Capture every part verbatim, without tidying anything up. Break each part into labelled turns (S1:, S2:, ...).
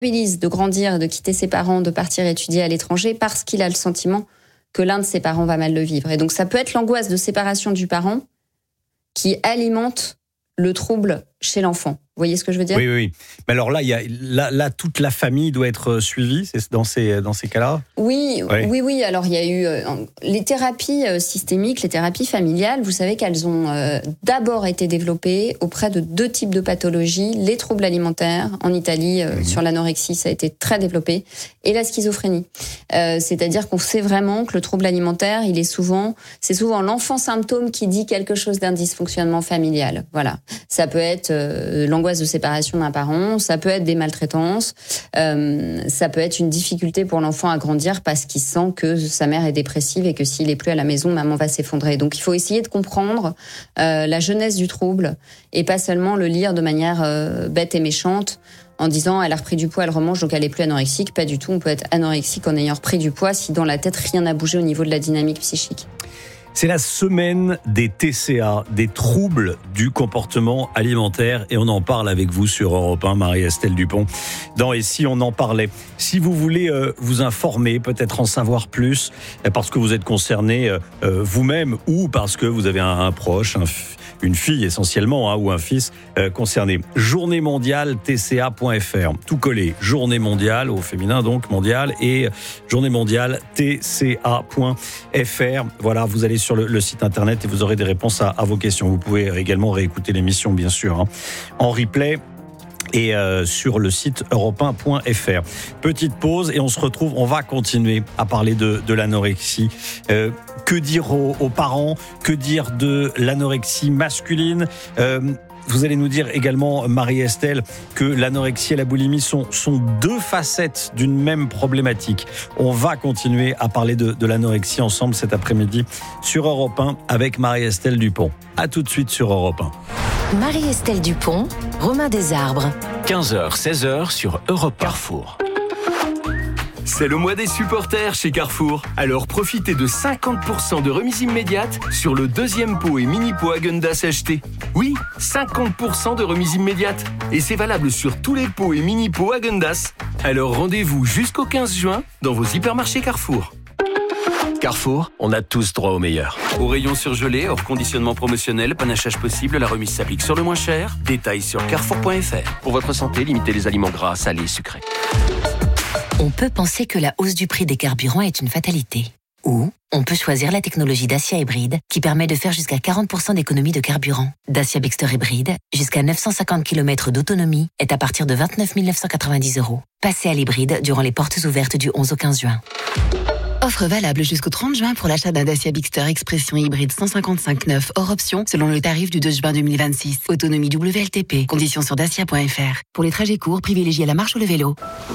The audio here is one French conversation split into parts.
S1: de grandir, de quitter ses parents, de partir étudier à l'étranger parce qu'il a le sentiment que l'un de ses parents va mal le vivre. Et donc ça peut être l'angoisse de séparation du parent qui alimente le trouble chez l'enfant. Vous voyez ce que je veux dire ?
S2: Oui, oui, oui. Mais alors là, il y a, là, là, toute la famille doit être suivie c'est dans ces, dans ces cas-là ?
S1: Oui,
S2: oui,
S1: oui, oui. Alors, il y a eu euh, les thérapies euh, systémiques, les thérapies familiales. Vous savez qu'elles ont euh, d'abord été développées auprès de deux types de pathologies. Les troubles alimentaires, en Italie, euh, mmh. sur l'anorexie, ça a été très développé, et la schizophrénie. Euh, c'est-à-dire qu'on sait vraiment que le trouble alimentaire, il est souvent, c'est souvent l'enfant symptôme qui dit quelque chose d'un dysfonctionnement familial. Voilà. Ça peut être euh, l'angoisse de séparation d'un parent, ça peut être des maltraitances, euh, ça peut être une difficulté pour l'enfant à grandir parce qu'il sent que sa mère est dépressive et que s'il est plus à la maison, maman va s'effondrer. Donc il faut essayer de comprendre euh, la jeunesse du trouble et pas seulement le lire de manière euh, bête et méchante en disant elle a repris du poids, elle remange donc elle est plus anorexique. Pas du tout, on peut être anorexique en ayant repris du poids si dans la tête rien n'a bougé au niveau de la dynamique psychique.
S2: C'est la semaine des T C A, des troubles du comportement alimentaire, et on en parle avec vous sur Europe un, Marie-Estelle Dupont, dans Et si on en parlait. Si vous voulez euh, vous informer, peut-être en savoir plus, parce que vous êtes concerné euh, vous-même ou parce que vous avez un, un proche, un une fille essentiellement, hein, ou un fils euh, concerné. Journée mondiale T C A point F R. Tout collé. Journée mondiale, au féminin donc, mondiale, et journée mondiale T C A point F R. Voilà, vous allez sur le, le site internet et vous aurez des réponses à, à vos questions. Vous pouvez également réécouter l'émission, bien sûr, hein, en replay. Et euh, sur le site europe un point F R. Petite pause et on se retrouve, on va continuer à parler de, de l'anorexie. Euh, que dire aux, aux parents ? Que dire de l'anorexie masculine ? euh, Vous allez nous dire également, Marie-Estelle, que l'anorexie et la boulimie sont, sont deux facettes d'une même problématique. On va continuer à parler de, de l'anorexie ensemble cet après-midi sur Europe un avec Marie-Estelle Dupont. À tout de suite sur Europe un.
S3: Marie-Estelle Dupont, Romain Desarbres.
S4: quinze heures seize heures sur Europe un. Carrefour. C'est le mois des supporters chez Carrefour. Alors profitez de cinquante pour cent de remise immédiate sur le deuxième pot et mini pot Häagen-Dazs acheté. Oui, cinquante pour cent de remise immédiate. Et c'est valable sur tous les pots et mini pots Häagen-Dazs. Alors rendez-vous jusqu'au quinze juin dans vos hypermarchés Carrefour. Carrefour, on a tous droit au meilleur. Au rayon surgelé, hors conditionnement promotionnel, panachage possible, la remise s'applique sur le moins cher. Détails sur carrefour point F R. Pour votre santé, limitez les aliments gras, salés, sucrés.
S3: On peut penser que la hausse du prix des carburants est une fatalité. Ou on peut choisir la technologie Dacia Hybride qui permet de faire jusqu'à quarante pour cent d'économie de carburant. Dacia Bigster Hybride, jusqu'à neuf cent cinquante kilomètres d'autonomie, est à partir de vingt-neuf mille neuf cent quatre-vingt-dix euros. Passez à l'hybride durant les portes ouvertes du onze au quinze juin.
S5: Offre valable jusqu'au trente juin pour l'achat d'un Dacia Bigster Expression hybride cent cinquante-cinq neuf hors option selon le tarif du deux juin deux mille vingt-six. Autonomie W L T P. Conditions sur dacia point F R. Pour les trajets courts, privilégiez la marche ou le vélo.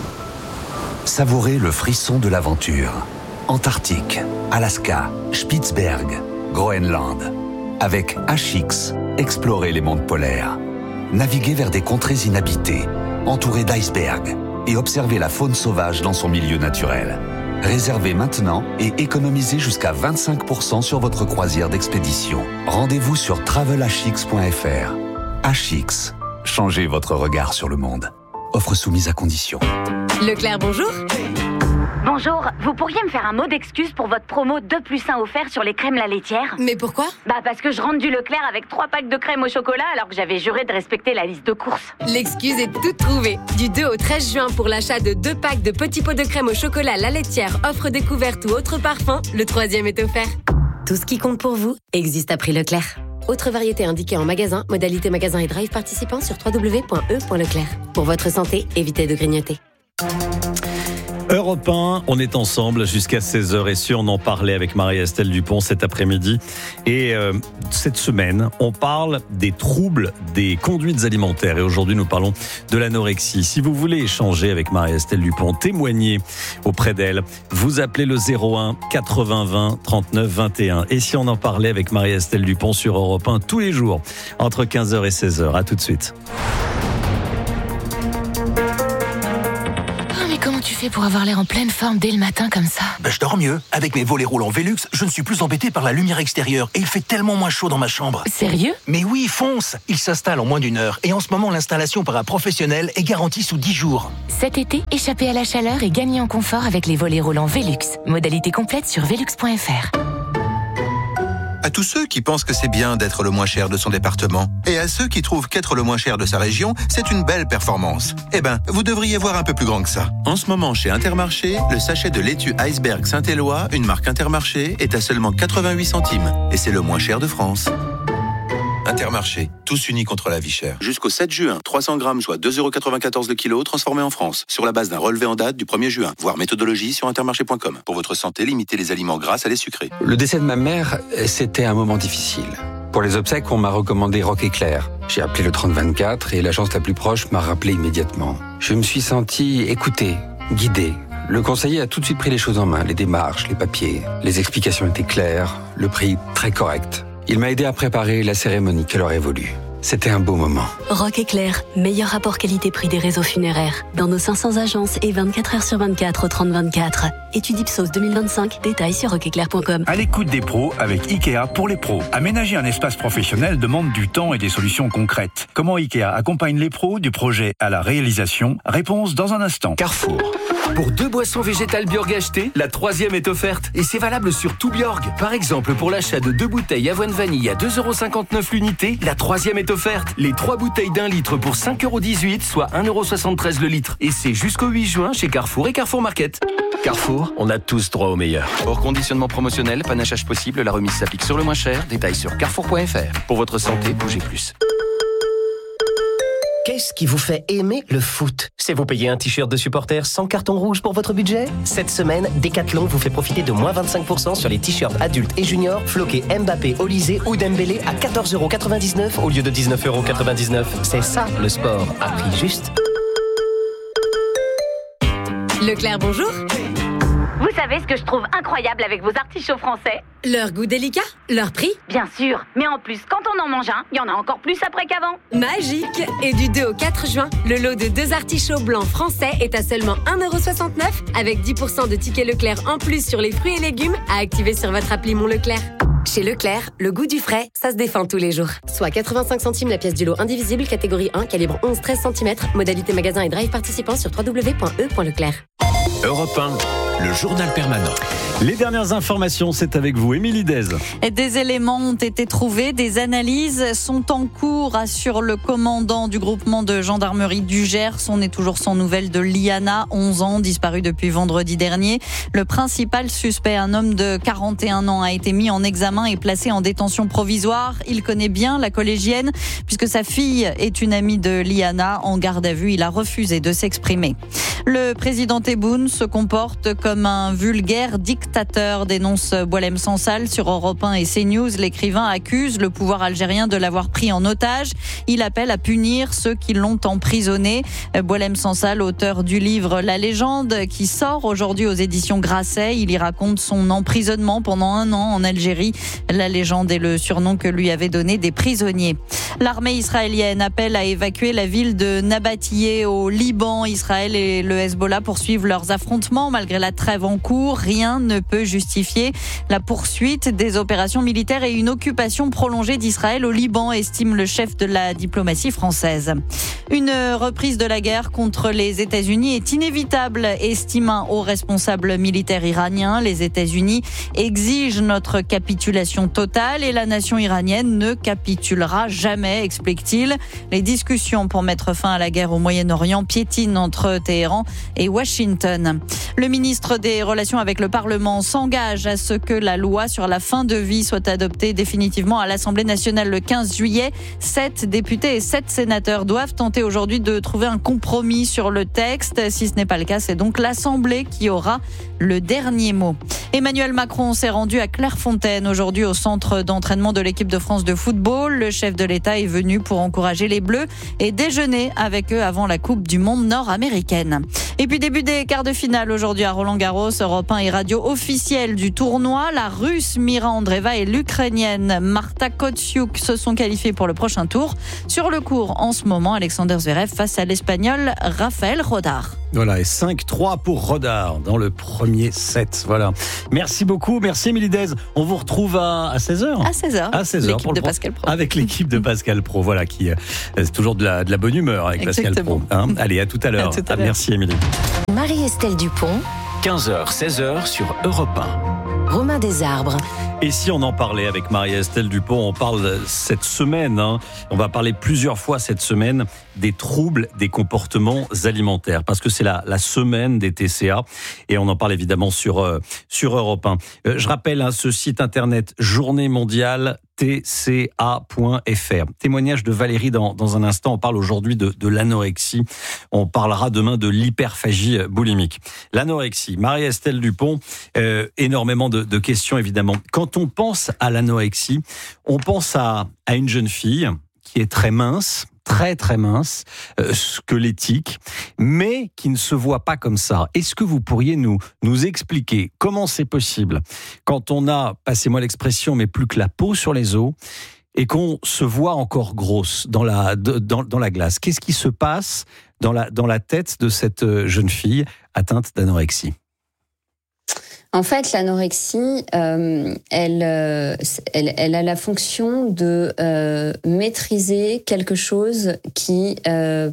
S6: Savourez le frisson de l'aventure. Antarctique, Alaska, Spitzberg, Groenland. Avec H X, explorez les mondes polaires. Naviguez vers des contrées inhabitées, entourées d'icebergs, et observez la faune sauvage dans son milieu naturel. Réservez maintenant et économisez jusqu'à vingt-cinq pour cent sur votre croisière d'expédition. Rendez-vous sur travel h x point f r. H X, changez votre regard sur le monde. Offre soumise à condition.
S7: Leclerc, bonjour.
S8: Bonjour, vous pourriez me faire un mot d'excuse pour votre promo deux plus un offert sur les crèmes la laitière ?
S7: Mais pourquoi ?
S8: Bah parce que je rentre du Leclerc avec trois packs de crème au chocolat alors que j'avais juré de respecter la liste de courses.
S7: L'excuse est toute trouvée. Du deux au treize juin pour l'achat de deux packs de petits pots de crème au chocolat la laitière, offre découverte ou autre parfum, le troisième est offert.
S9: Tout ce qui compte pour vous existe à prix Leclerc. Autre variété indiquée en magasin, modalité magasin et drive participant sur w w w point e point leclerc. Pour votre santé, évitez de grignoter.
S2: Europe un, on est ensemble jusqu'à seize heures et si on en parlait avec Marie-Estelle Dupont cet après-midi. Et euh, cette semaine, on parle des troubles des conduites alimentaires. Et aujourd'hui, nous parlons de l'anorexie. Si vous voulez échanger avec Marie-Estelle Dupont, témoigner auprès d'elle, vous appelez le zéro un quatre-vingts vingt trente-neuf vingt et un. Et si on en parlait avec Marie-Estelle Dupont sur Europe un tous les jours, entre quinze heures et seize heures. À tout de suite.
S3: tu fais pour avoir l'air en pleine forme dès le matin comme ça?
S10: Ben, je dors mieux. Avec mes volets roulants Velux, je ne suis plus embêté par la lumière extérieure et il fait tellement moins chaud dans ma chambre.
S3: Sérieux?
S10: Mais oui, fonce! Il s'installe en moins d'une heure et en ce moment, l'installation par un professionnel est garantie sous dix jours.
S3: Cet été, échappez à la chaleur et gagnez en confort avec les volets roulants Velux. Modalité complète sur velux point f r.
S11: À tous ceux qui pensent que c'est bien d'être le moins cher de son département et à ceux qui trouvent qu'être le moins cher de sa région, c'est une belle performance. Eh ben, vous devriez voir un peu plus grand que ça. En ce moment, chez Intermarché, le sachet de laitue Iceberg Saint-Éloi, une marque Intermarché, est à seulement quatre-vingt-huit centimes et c'est le moins cher de France. Intermarché, tous unis contre la vie chère. Jusqu'au sept juin, trois cents grammes soit deux euros quatre-vingt-quatorze le kilo, transformé en France, sur la base d'un relevé en date du premier juin. Voir méthodologie sur intermarché point com. Pour votre santé, limitez les aliments gras à les sucrés.
S12: Le décès de ma mère, c'était un moment difficile. Pour les obsèques, on m'a recommandé Rock Éclair. J'ai appelé le trente vingt-quatre et l'agence la plus proche m'a rappelé immédiatement. Je me suis senti écouté, guidé. Le conseiller a tout de suite pris les choses en main, les démarches, les papiers. Les explications étaient claires, le prix très correct. Il m'a aidé à préparer la cérémonie qu'elle aurait voulu. C'était un beau moment.
S13: Rock Éclair, meilleur rapport qualité-prix des réseaux funéraires. Dans nos cinq cents agences et vingt-quatre heures sur vingt-quatre au trente vingt-quatre. Étude Ipsos deux mille vingt-cinq, détails sur rock éclair point com.
S14: À l'écoute des pros avec Ikea pour les pros. Aménager un espace professionnel demande du temps et des solutions concrètes. Comment Ikea accompagne les pros du projet à la réalisation? Réponse dans un instant.
S4: Carrefour. Pour deux boissons végétales Bjorg achetées, la troisième est offerte. Et c'est valable sur tout Bjorg. Par exemple, pour l'achat de deux bouteilles avoine vanille à deux euros cinquante-neuf l'unité, la troisième est offerte. Les trois bouteilles d'un litre pour cinq euros dix-huit, soit un euro soixante-treize le litre. Et c'est jusqu'au huit juin chez Carrefour et Carrefour Market.
S2: Carrefour, on a tous droit au meilleur.
S15: Hors conditionnement promotionnel, panachage possible, la remise s'applique sur le moins cher. Détails sur carrefour point f r. Pour votre santé, bougez plus.
S16: Qu'est-ce qui vous fait aimer le foot? C'est vous payer un t-shirt de supporter sans carton rouge pour votre budget? Cette semaine, Decathlon vous fait profiter de moins vingt-cinq pour cent sur les t-shirts adultes et juniors floqués Mbappé, Olysée ou Dembélé à quatorze euros quatre-vingt-dix-neuf au lieu de dix-neuf euros quatre-vingt-dix-neuf. C'est ça le sport à prix juste.
S7: Leclerc, bonjour.
S8: Vous savez ce que je trouve incroyable avec vos artichauts français?
S7: Leur goût délicat, leur prix.
S8: Bien sûr, mais en plus, quand on en mange un, il y en a encore plus après qu'avant.
S7: Magique. Et du deux au quatre juin, le lot de deux artichauts blancs français est à seulement un euro soixante-neuf avec dix pour cent de tickets Leclerc en plus sur les fruits et légumes à activer sur votre appli Mon Leclerc.
S9: Chez Leclerc, le goût du frais, ça se défend tous les jours. Soit quatre-vingt-cinq centimes la pièce du lot indivisible, catégorie un, calibre onze treize centimètres, modalité magasin et drive participant sur w w w point e point leclerc.
S4: Europe un, le journal permanent.
S2: Les dernières informations, c'est avec vous, Émilie Dez.
S17: Des éléments ont été trouvés, des analyses sont en cours, assure le commandant du groupement de gendarmerie du Gers. On est toujours sans nouvelles de Liana, onze ans, disparue depuis vendredi dernier. Le principal suspect, un homme de quarante et un ans, a été mis en examen et placé en détention provisoire. Il connaît bien la collégienne puisque sa fille est une amie de Liana. En garde à vue, il a refusé de s'exprimer. Le président Tebboune se comporte comme un vulgaire dictateur, dénonce Boualem Sansal sur Europe un et CNews. L'écrivain accuse le pouvoir algérien de l'avoir pris en otage. Il appelle à punir ceux qui l'ont emprisonné. Boualem Sansal, auteur du livre La Légende, qui sort aujourd'hui aux éditions Grasset. Il y raconte son emprisonnement pendant un an en Algérie. La Légende est le surnom que lui avaient donné des prisonniers. L'armée israélienne appelle à évacuer la ville de Nabatiyeh au Liban. Israël et le Hezbollah poursuivent leurs affrontements malgré la trêve en cours. Rien ne peut justifier la poursuite des opérations militaires et une occupation prolongée d'Israël au Liban, estime le chef de la diplomatie française. Une reprise de la guerre contre les États-Unis est inévitable, estime un haut responsable militaire iranien. Les États-Unis exigent notre capitulation totale et la nation iranienne ne capitulera jamais, explique-t-il. Les discussions pour mettre fin à la guerre au Moyen-Orient piétinent entre Téhéran et Washington. Le ministre des Relations avec le Parlement s'engage à ce que la loi sur la fin de vie soit adoptée définitivement à l'Assemblée nationale le quinze juillet. Sept députés et sept sénateurs doivent tenter aujourd'hui de trouver un compromis sur le texte. Si ce n'est pas le cas, c'est donc l'Assemblée qui aura le dernier mot. Emmanuel Macron s'est rendu à Clairefontaine aujourd'hui au centre d'entraînement de l'équipe de France de football. Le chef de l'État est venu pour encourager les Bleus et déjeuner avec eux avant la Coupe du Monde nord-américaine. Et puis début des quarts de finale aujourd'hui à Roland-Garros, Europe un et radio officielle du tournoi. La Russe Mira Andreeva et l'Ukrainienne Marta Kotsiuk se sont qualifiées pour le prochain tour. Sur le court en ce moment, Alexander Zverev face à l'Espagnol Rafael Rodar.
S2: Voilà, et cinq trois pour Rodard dans le premier set. Voilà. Merci beaucoup, merci Émilie Dez. On vous retrouve à, à seize heures.
S17: À seize heures.
S2: À seize heures
S17: l'équipe de Pascal Pro.
S2: Avec l'équipe de Pascal Pro, voilà, qui euh, c'est toujours de la, de la bonne humeur avec
S17: Exactement.
S2: Pascal Pro. Hein, allez, à tout à l'heure.
S17: À tout à
S2: Ah,
S17: l'heure.
S2: merci Émilie.
S3: Marie-Estelle Dupont,
S4: quinze heures, seize heures sur Europe un.
S3: Romain Desarbres.
S2: Et si on en parlait avec Marie-Estelle Dupont, on parle cette semaine, hein, on va parler plusieurs fois cette semaine des troubles des comportements alimentaires, parce que c'est la, la semaine des T C A, et on en parle évidemment sur, euh, sur Europe un. Euh, je rappelle hein, ce site internet Journée mondiale T C A point F R. Témoignage de Valérie dans, dans un instant. On parle aujourd'hui de, de l'anorexie. On parlera demain de l'hyperphagie boulimique. L'anorexie, Marie-Estelle Dupont, euh, énormément de, de questions évidemment. Quand on pense à l'anorexie, on pense à, à une jeune fille qui est très mince, très très mince, euh, squelettique, mais qui ne se voit pas comme ça. Est-ce que vous pourriez nous, nous expliquer comment c'est possible quand on a, passez-moi l'expression, mais plus que la peau sur les os, et qu'on se voit encore grosse dans la, dans, dans la glace? Qu'est-ce qui se passe dans la, dans la tête de cette jeune fille atteinte d'anorexie?
S1: En fait, l'anorexie, euh, elle, euh, elle, elle a la fonction de euh, maîtriser quelque chose qui euh,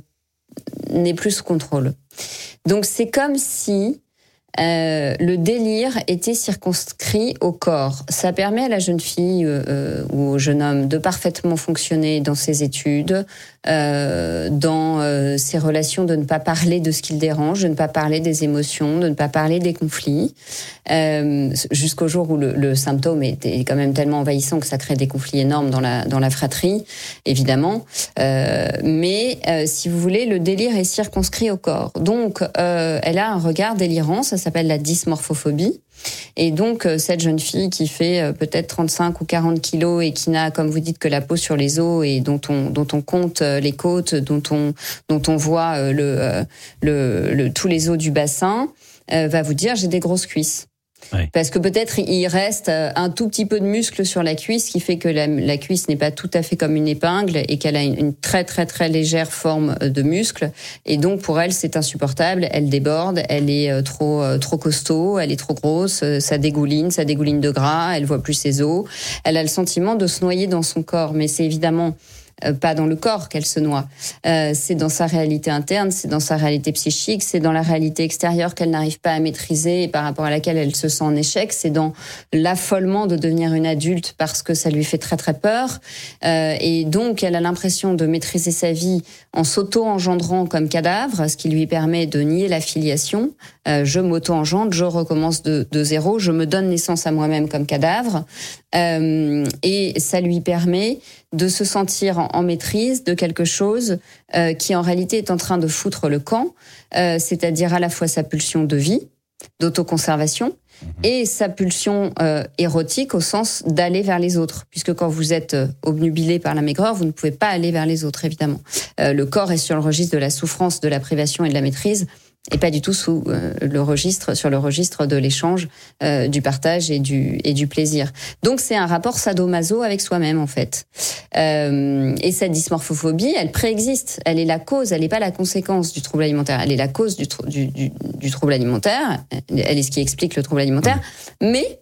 S1: n'est plus sous contrôle. Donc, c'est comme si euh, le délire était circonscrit au corps. Ça permet à la jeune fille euh, ou au jeune homme de parfaitement fonctionner dans ses études, euh, dans euh, ses relations, de ne pas parler de ce qui le dérange, de ne pas parler des émotions, de ne pas parler des conflits, euh, jusqu'au jour où le, le symptôme est, est quand même tellement envahissant que ça crée des conflits énormes dans la, dans la fratrie, évidemment. Euh, mais euh, si vous voulez, le délire est circonscrit au corps. Donc, euh, elle a un regard délirant, ça s'appelle la dysmorphophobie. Et donc, cette jeune fille qui fait peut-être trente-cinq ou quarante kilos et qui n'a, comme vous dites, que la peau sur les os et dont on, dont on compte les côtes, dont on, dont on voit le, le, le, tous les os du bassin, euh, va vous dire, j'ai des grosses cuisses. Oui. Parce que peut-être il reste un tout petit peu de muscle sur la cuisse qui fait que la, la cuisse n'est pas tout à fait comme une épingle et qu'elle a une, une très très très légère forme de muscle, et donc pour elle c'est insupportable, elle déborde, elle est trop trop costaud, elle est trop grosse, ça dégouline, ça dégouline de gras, elle voit plus ses os, elle a le sentiment de se noyer dans son corps, mais c'est évidemment pas dans le corps qu'elle se noie. Euh, c'est dans sa réalité interne, c'est dans sa réalité psychique, c'est dans la réalité extérieure qu'elle n'arrive pas à maîtriser et par rapport à laquelle elle se sent en échec. C'est dans l'affolement de devenir une adulte parce que ça lui fait très très peur. Euh, et donc, elle a l'impression de maîtriser sa vie en s'auto-engendrant comme cadavre, ce qui lui permet de nier la filiation. Euh, je m'auto-engendre, je recommence de, de zéro, je me donne naissance à moi-même comme cadavre. Euh, et ça lui permet de se sentir en, en maîtrise de quelque chose euh, qui en réalité est en train de foutre le camp, euh, c'est-à-dire à la fois sa pulsion de vie, d'autoconservation, mmh. et sa pulsion euh, érotique au sens d'aller vers les autres, puisque quand vous êtes euh, obnubilé par la maigreur, vous ne pouvez pas aller vers les autres, évidemment. Euh, le corps est sur le registre de la souffrance, de la privation et de la maîtrise, et pas du tout sous euh, le registre, sur le registre de l'échange, euh, du partage et du et du plaisir. Donc c'est un rapport sadomaso avec soi-même en fait. Euh, et cette dysmorphophobie, elle préexiste. Elle est la cause, elle n'est pas la conséquence du trouble alimentaire. Elle est la cause du, tr- du, du, du trouble alimentaire. Elle est ce qui explique le trouble alimentaire. Mais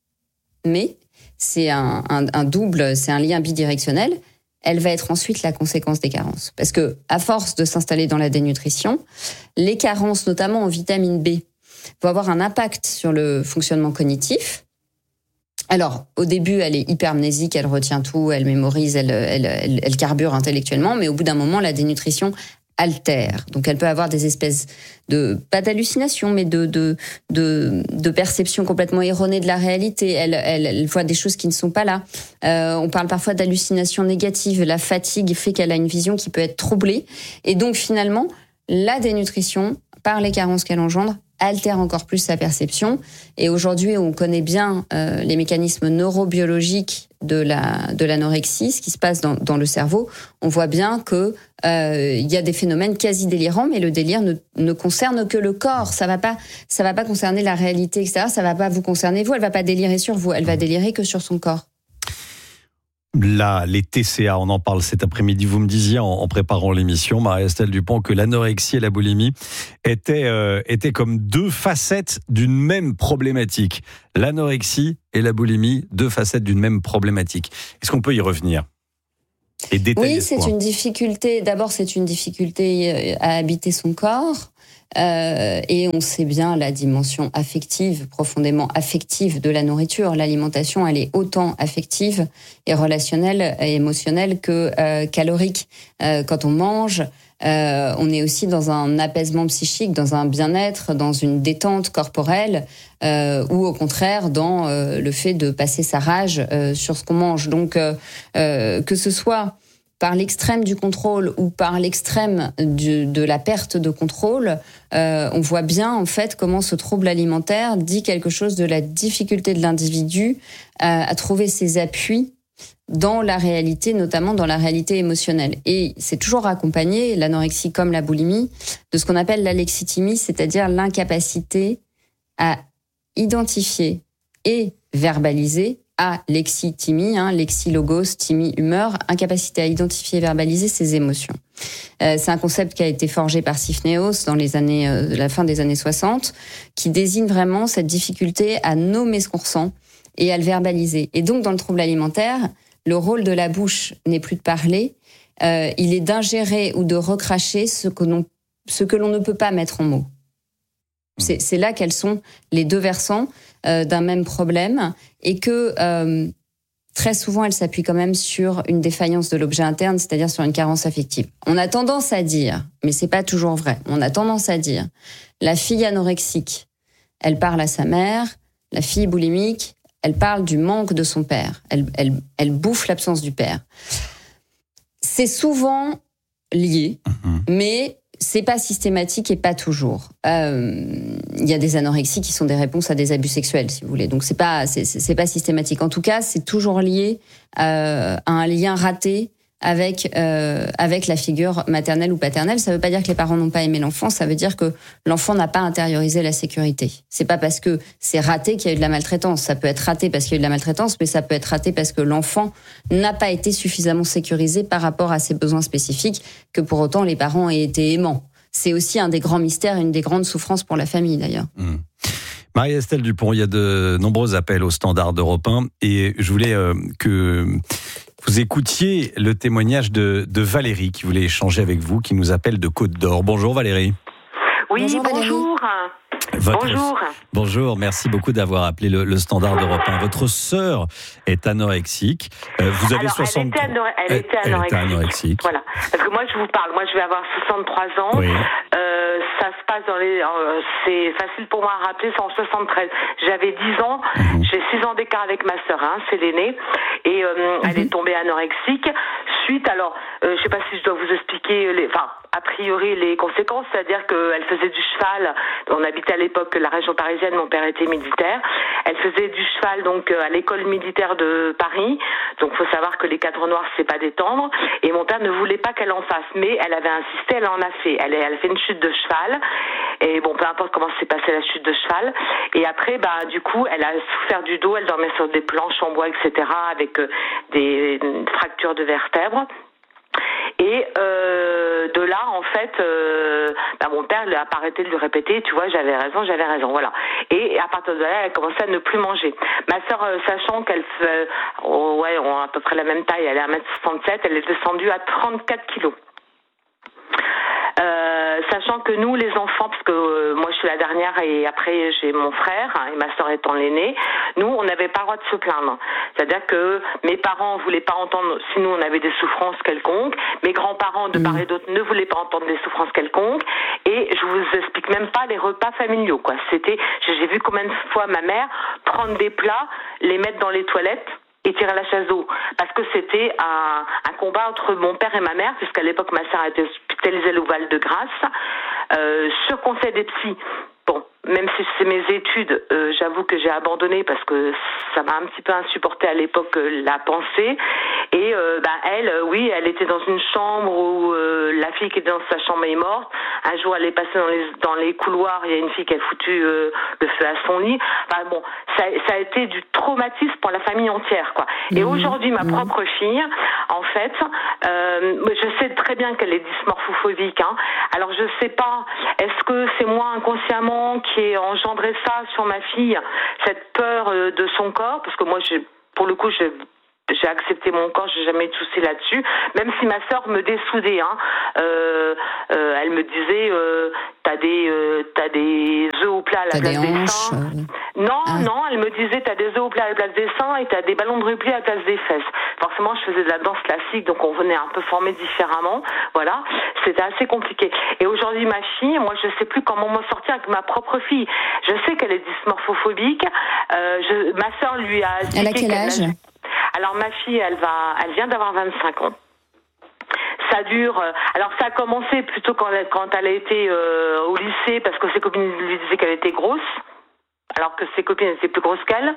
S1: mais c'est un, un, un double, c'est un lien bidirectionnel. Elle va être ensuite la conséquence des carences. Parce que, à force de s'installer dans la dénutrition, les carences, notamment en vitamine B, vont avoir un impact sur le fonctionnement cognitif. Alors, au début, elle est hypermnésique, elle retient tout, elle mémorise, elle, elle, elle, elle carbure intellectuellement, mais au bout d'un moment, la dénutrition altère. Donc, elle peut avoir des espèces de, pas d'hallucinations, mais de, de, de, de perceptions complètement erronées de la réalité. Elle, elle, elle voit des choses qui ne sont pas là. Euh, on parle parfois d'hallucinations négatives. La fatigue fait qu'elle a une vision qui peut être troublée. Et donc, finalement, la dénutrition, par les carences qu'elle engendre, altère encore plus sa perception. Et aujourd'hui, on connaît bien euh, les mécanismes neurobiologiques de la de l'anorexie, ce qui se passe dans, dans le cerveau. On voit bien que euh, il y a des phénomènes quasi délirants, mais le délire ne, ne concerne que le corps. Ça va pas ça va pas concerner la réalité extérieure. Ça va pas vous concerner vous. Elle va pas délirer sur vous. Elle va délirer que sur son corps.
S2: Là, les T C A, on en parle cet après-midi. Vous me disiez en, en préparant l'émission, Marie-Estelle Dupont, que l'anorexie et la boulimie étaient, euh, étaient comme deux facettes d'une même problématique. L'anorexie et la boulimie, deux facettes d'une même problématique. Est-ce qu'on peut y revenir et détailler
S1: Oui, c'est
S2: ce point ?
S1: une difficulté. D'abord, c'est une difficulté à habiter son corps. Euh, et on sait bien la dimension affective, profondément affective de la nourriture. L'alimentation, elle est autant affective et relationnelle et émotionnelle que euh, calorique. Euh, quand on mange, euh, on est aussi dans un apaisement psychique, dans un bien-être, dans une détente corporelle, euh, ou au contraire dans euh, le fait de passer sa rage euh, sur ce qu'on mange. Donc, euh, euh, que ce soit par l'extrême du contrôle ou par l'extrême du, de la perte de contrôle, euh, on voit bien en fait comment ce trouble alimentaire dit quelque chose de la difficulté de l'individu à, à trouver ses appuis dans la réalité, notamment dans la réalité émotionnelle. Et c'est toujours accompagné, l'anorexie comme la boulimie, de ce qu'on appelle l'alexithymie, c'est-à-dire l'incapacité à identifier et verbaliser à lexithymie, hein, lexilogos, thymie, humeur, incapacité à identifier et verbaliser ses émotions. Euh, c'est un concept qui a été forgé par Sifneos dans les années, euh, la fin des années soixante, qui désigne vraiment cette difficulté à nommer ce qu'on ressent et à le verbaliser. Et donc, dans le trouble alimentaire, le rôle de la bouche n'est plus de parler, euh, il est d'ingérer ou de recracher ce que l'on, ce que l'on ne peut pas mettre en mots. C'est, c'est là quels sont les deux versants euh, d'un même problème et que euh, très souvent elle s'appuie quand même sur une défaillance de l'objet interne, c'est-à-dire sur une carence affective. On a tendance à dire, mais c'est pas toujours vrai, on a tendance à dire la fille anorexique, elle parle à sa mère, la fille boulimique, elle parle du manque de son père, elle, elle, elle bouffe l'absence du père. C'est souvent lié, mmh. mais c'est pas systématique et pas toujours. Il euh, y a des anorexies qui sont des réponses à des abus sexuels, si vous voulez. Donc c'est pas c'est, c'est pas systématique. En tout cas, c'est toujours lié euh, à un lien raté avec euh, avec la figure maternelle ou paternelle. Ça veut pas dire que les parents n'ont pas aimé l'enfant. Ça veut dire que l'enfant n'a pas intériorisé la sécurité. C'est pas parce que c'est raté qu'il y a eu de la maltraitance. Ça peut être raté parce qu'il y a eu de la maltraitance, mais ça peut être raté parce que l'enfant n'a pas été suffisamment sécurisé par rapport à ses besoins spécifiques, que pour autant les parents aient été aimants. C'est aussi un des grands mystères, une des grandes souffrances pour la famille d'ailleurs. Mmh.
S2: Marie-Estelle Dupont, il y a de nombreux appels au standard d'Europe un et je voulais euh, que vous écoutiez le témoignage de, de Valérie qui voulait échanger avec vous, qui nous appelle de Côte d'Or. Bonjour Valérie.
S18: Oui, bonjour. Bonjour.
S2: Votre...
S18: bonjour.
S2: Bonjour, merci beaucoup d'avoir appelé le, le standard d'Europe un. Votre sœur est anorexique. Euh, vous avez
S18: Alors,
S2: soixante...
S18: elle était, anore... elle était anorexique.
S2: Elle était anorexique.
S18: Voilà. Parce que moi, je vous parle. Moi, je vais avoir soixante-trois ans. Oui. Euh, ça se passe dans les... Euh, c'est facile pour moi à rappeler, c'est en soixante-treize. J'avais dix ans. Mm-hmm. J'ai six ans d'écart avec ma sœur, hein, c'est l'aînée. Et euh, mm-hmm. elle est tombée anorexique. Suite, alors, euh, je sais pas si je dois vous expliquer... les. Enfin, a priori, les conséquences, c'est-à-dire qu'elle faisait du cheval. On habitait à l'époque la région parisienne, mon père était militaire. Elle faisait du cheval donc à l'école militaire de Paris. Donc, faut savoir que les cadres noirs, c'est pas détendre. Et mon père ne voulait pas qu'elle en fasse, mais elle avait insisté, elle en a fait. Elle, elle a fait une chute de cheval. Et bon, peu importe comment s'est passée la chute de cheval. Et après, bah, du coup, elle a souffert du dos. Elle dormait sur des planches en bois, et cetera, avec euh, des fractures de vertèbres. Et euh, de là, en fait, euh, bah mon père n'a pas arrêté de lui répéter, tu vois, j'avais raison, j'avais raison, voilà. Et à partir de là, elle a commencé à ne plus manger. Ma sœur, euh, sachant qu'elle fait, oh, ouais, on a à peu près la même taille, elle est un mètre soixante-sept, elle est descendue à trente-quatre kilos. Euh, sachant que nous, les enfants, parce que euh, moi je suis la dernière et après j'ai mon frère hein, et ma sœur étant l'aînée, nous on n'avait pas le droit de se plaindre. C'est-à-dire que mes parents voulaient pas entendre si nous on avait des souffrances quelconques, mes grands-parents de part et d'autre ne voulaient pas entendre des souffrances quelconques, et je vous explique même pas les repas familiaux, quoi. C'était, j'ai vu combien de fois ma mère prendre des plats, les mettre dans les toilettes et tirer la chasse d'eau, parce que c'était un, un combat entre mon père et ma mère, puisqu'à l'époque ma sœur a été hospitalisée au Val-de-Grâce, euh, sur conseil des psys. Bon, mais même si c'est mes études, euh, j'avoue que j'ai abandonné parce que ça m'a un petit peu insupporté à l'époque euh, la pensée. Et euh, bah, elle, euh, oui, elle était dans une chambre où euh, la fille qui était dans sa chambre est morte. Un jour, elle est passée dans les dans les couloirs, il y a une fille qui a foutu euh, le feu à son lit. Enfin, bon, ça, ça a été du traumatisme pour la famille entière, quoi. Mmh. Et aujourd'hui, ma mmh. propre fille, en fait, euh, je sais très bien qu'elle est dysmorphophobique. Hein. Alors, je sais pas, est-ce que c'est moi inconsciemment qui ai engendré ça sur ma fille, cette peur euh, de son corps, parce que moi, j'ai, pour le coup, j'ai J'ai accepté mon corps, j'ai jamais eu de soucis là-dessus. Même si ma sœur me dessoudait, hein, euh, euh, elle me disait, euh, t'as des, euh, t'as des œufs au plat à la t'as place des, des seins. Euh... Non, ah. non, elle me disait, t'as des œufs au plat à la place des seins et t'as des ballons de rugby à la place des fesses. Forcément, je faisais de la danse classique, donc on venait un peu formé différemment. Voilà, c'était assez compliqué. Et aujourd'hui, ma fille, moi, je sais plus comment m'en sortir avec ma propre fille. Je sais qu'elle est dysmorphophobique. Euh, je, ma sœur lui a.
S1: Elle a quel âge?
S18: Alors ma fille, elle va, elle vient d'avoir vingt-cinq ans. Ça dure. Alors ça a commencé plutôt quand elle, quand elle a été euh, au lycée parce que ses copines lui disaient qu'elle était grosse, alors que ses copines étaient plus grosses qu'elle.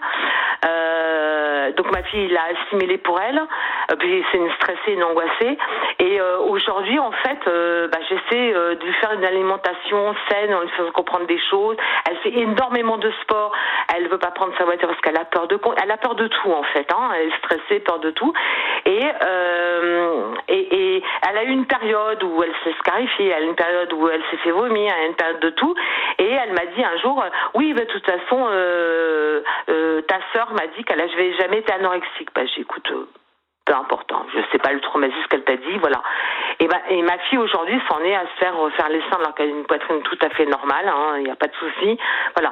S18: Euh, donc ma fille l'a assimilé pour elle. Euh, puis c'est une stressée, une angoissée. Et euh, aujourd'hui, en fait, euh, bah, j'essaie euh, de lui faire une alimentation saine, en lui faisant comprendre des choses. Elle fait énormément de sport. Elle veut pas prendre sa voiture parce qu'elle a peur de, elle a peur de tout en fait. Hein. Elle est stressée, peur de tout. Et, euh, et, et elle a eu une période où elle s'est scarifiée. Elle a eu une période où elle s'est fait vomir. Elle a eu une période de tout. Et elle m'a dit un jour, oui, bah, de toute façon, euh, euh, ta sœur m'a dit qu'elle n'avait jamais été anorexique. Bah, j'écoute. Euh, peu important, je sais pas le traumatisme qu'elle t'a dit, voilà. Et, bah, et ma fille aujourd'hui s'en est à se faire faire les seins alors qu'elle a une poitrine tout à fait normale, il hein, n'y a pas de souci, voilà.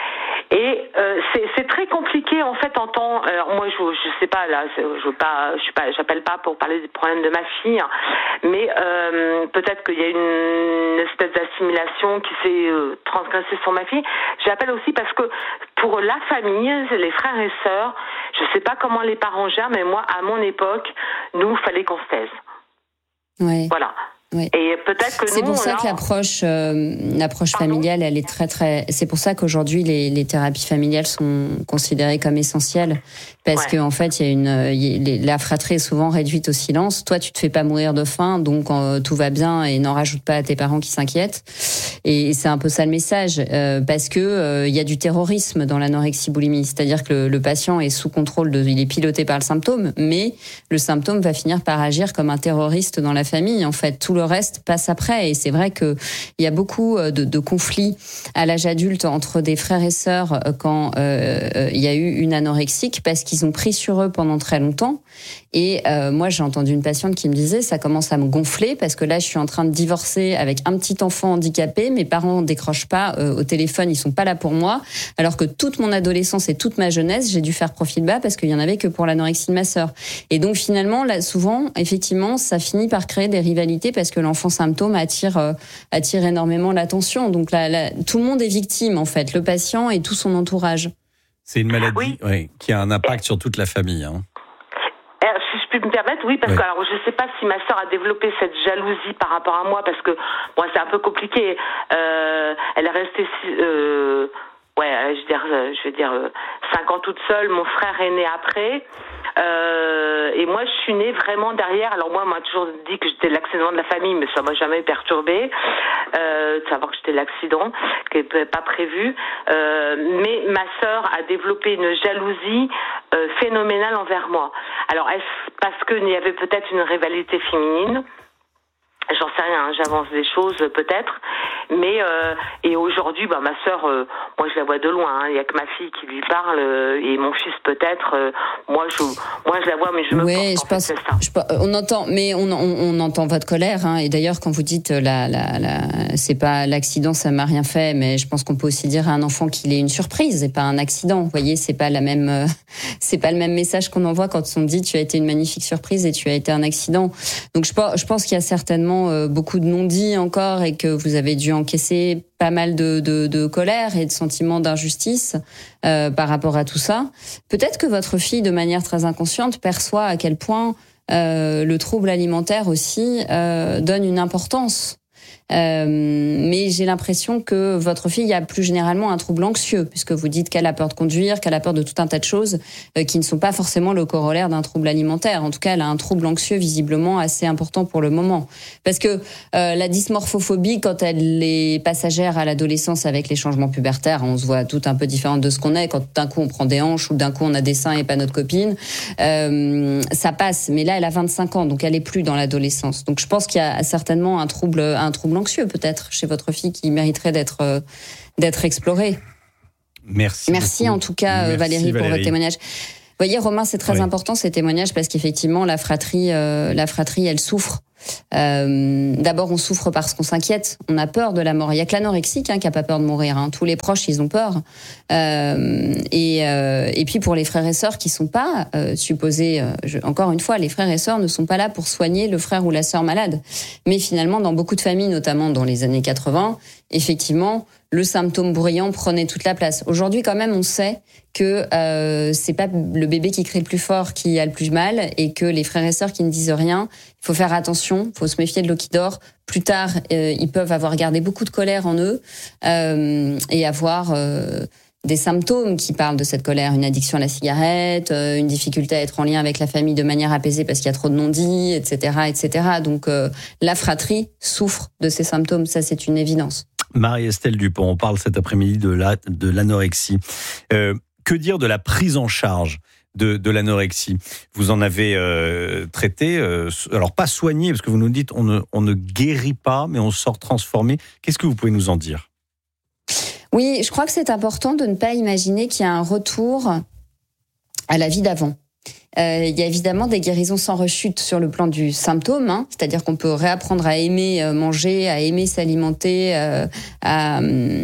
S18: Et euh, c'est, c'est très compliqué en fait en temps. Alors moi je je sais pas là, je veux pas, je suis pas, j'appelle pas pour parler des problèmes de ma fille, hein, mais euh, peut-être qu'il y a une espèce d'assimilation qui s'est euh, transgressée sur ma fille. J'appelle aussi parce que pour la famille, les frères et sœurs, je sais pas comment les parents gèrent, mais moi à mon époque, nous fallait qu'on se taise.
S1: Ouais.
S18: Voilà.
S1: Oui.
S18: Et peut-être que
S1: c'est
S18: nous,
S1: pour ça
S18: là,
S1: que l'approche, euh, l'approche familiale, elle est très très. C'est pour ça qu'aujourd'hui les, les thérapies familiales sont considérées comme essentielles parce ouais. que en fait il y a une, y a, la fratrie est souvent réduite au silence. Toi, tu te fais pas mourir de faim, donc euh, tout va bien et n'en rajoute pas à tes parents qui s'inquiètent. Et c'est un peu ça le message, euh, parce que euh, il y a du terrorisme dans l'anorexie-boulimie, c'est-à-dire que le, le patient est sous contrôle, de, il est piloté par le symptôme, mais le symptôme va finir par agir comme un terroriste dans la famille. En fait, tout le Le reste passe après, et c'est vrai que il y a beaucoup de, de conflits à l'âge adulte entre des frères et sœurs quand euh, il y a eu une anorexique parce qu'ils ont pris sur eux pendant très longtemps. Et euh, moi, j'ai entendu une patiente qui me disait ça commence à me gonfler parce que là, je suis en train de divorcer avec un petit enfant handicapé. Mes parents décrochent pas euh, au téléphone, ils sont pas là pour moi. Alors que toute mon adolescence et toute ma jeunesse, j'ai dû faire profil bas parce qu'il y en avait que pour l'anorexie de ma sœur. Et donc finalement, là, souvent, effectivement, ça finit par créer des rivalités parce que l'enfant symptôme attire euh, attire énormément l'attention. Donc là, là, tout le monde est victime en fait, le patient et tout son entourage.
S2: C'est une maladie
S18: oui.
S2: Oui, qui a un impact sur toute la famille. Hein.
S18: Si je peux me permettre, oui, parce oui. que alors je sais pas si ma sœur a développé cette jalousie par rapport à moi, parce que moi c'est un peu compliqué. Euh, elle est restée, euh, ouais, je veux dire, je veux dire, cinq ans toute seule. Mon frère est né après. Euh, et moi, je suis née vraiment derrière. Alors moi, on m'a toujours dit que j'étais l'accident de la famille, mais ça m'a jamais perturbée. Euh, de savoir que j'étais l'accident, qui n'était pas prévu. Euh, mais ma sœur a développé une jalousie euh, phénoménale envers moi. Alors, est-ce parce qu'il y avait peut-être une rivalité féminine? J'en sais rien, hein, j'avance des choses peut-être, mais euh, et aujourd'hui, bah ma sœur, euh, moi je la vois de loin. Il hein, y a que ma fille qui lui parle euh, et mon fils peut-être. Euh, moi je, moi je la vois, mais je me.
S1: Oui, je pense. Je, on entend, mais on, on, on entend votre colère. Hein, et d'ailleurs, quand vous dites la, la, la, c'est pas l'accident, ça m'a rien fait, mais je pense qu'on peut aussi dire à un enfant qu'il est une surprise et pas un accident. Vous voyez, c'est pas la même, euh, c'est pas le même message qu'on envoie quand on dit tu as été une magnifique surprise et tu as été un accident. Donc je, je pense qu'il y a certainement beaucoup de non-dits encore et que vous avez dû encaisser pas mal de, de, de colère et de sentiments d'injustice euh, par rapport à tout ça. Peut-être que votre fille, de manière très inconsciente, perçoit à quel point euh, le trouble alimentaire aussi euh, donne une importance. Euh, mais j'ai l'impression que votre fille a plus généralement un trouble anxieux, puisque vous dites qu'elle a peur de conduire, qu'elle a peur de tout un tas de choses euh, qui ne sont pas forcément le corollaire d'un trouble alimentaire. En tout cas, elle a un trouble anxieux visiblement assez important pour le moment. Parce que euh, la dysmorphophobie, quand elle est passagère à l'adolescence avec les changements pubertaires, on se voit tout un peu différente de ce qu'on est. Quand d'un coup on prend des hanches ou d'un coup on a des seins et pas notre copine, euh, ça passe. Mais là, elle a vingt-cinq ans, donc elle est plus dans l'adolescence. Donc je pense qu'il y a certainement un trouble, un trouble anxieux peut-être chez votre fille qui mériterait d'être euh, d'être exploré.
S2: Merci.
S1: Merci
S2: beaucoup.
S1: en tout cas
S2: Merci,
S1: Valérie,
S2: Valérie
S1: pour votre témoignage. Vous voyez, Romain, c'est très oui. important ces témoignages parce qu'effectivement la fratrie, euh, la fratrie, elle souffre. Euh, d'abord, on souffre parce qu'on s'inquiète, on a peur de la mort. Il y a que l'anorexique hein, qui a pas peur de mourir. Hein. Tous les proches, ils ont peur. Euh, et, euh, et puis pour les frères et sœurs qui sont pas euh, supposés, euh, je, encore une fois, les frères et sœurs ne sont pas là pour soigner le frère ou la sœur malade. Mais finalement, dans beaucoup de familles, notamment dans les années quatre-vingts, effectivement, le symptôme bruyant prenait toute la place. Aujourd'hui, quand même, on sait que euh, c'est pas le bébé qui crie le plus fort qui a le plus mal et que les frères et sœurs qui ne disent rien, il faut faire attention, il faut se méfier de l'eau qui dort. Plus tard, euh, ils peuvent avoir gardé beaucoup de colère en eux euh, et avoir euh, des symptômes qui parlent de cette colère, une addiction à la cigarette, euh, une difficulté à être en lien avec la famille de manière apaisée parce qu'il y a trop de non-dits, et cetera, et cetera. Donc euh, la fratrie souffre de ces symptômes, ça c'est une évidence.
S2: Marie-Estelle Dupont, on parle cet après-midi de la, de l'anorexie. Euh, que dire de la prise en charge de, de l'anorexie? Vous en avez euh, traité, euh, alors pas soigné, parce que vous nous dites on ne, on ne guérit pas, mais on sort transformé. Qu'est-ce que vous pouvez nous en dire?
S1: Oui, je crois que c'est important de ne pas imaginer qu'il y a un retour à la vie d'avant. Euh, il y a évidemment des guérisons sans rechute sur le plan du symptôme, hein, c'est-à-dire qu'on peut réapprendre à aimer euh, manger, à aimer s'alimenter, euh, à,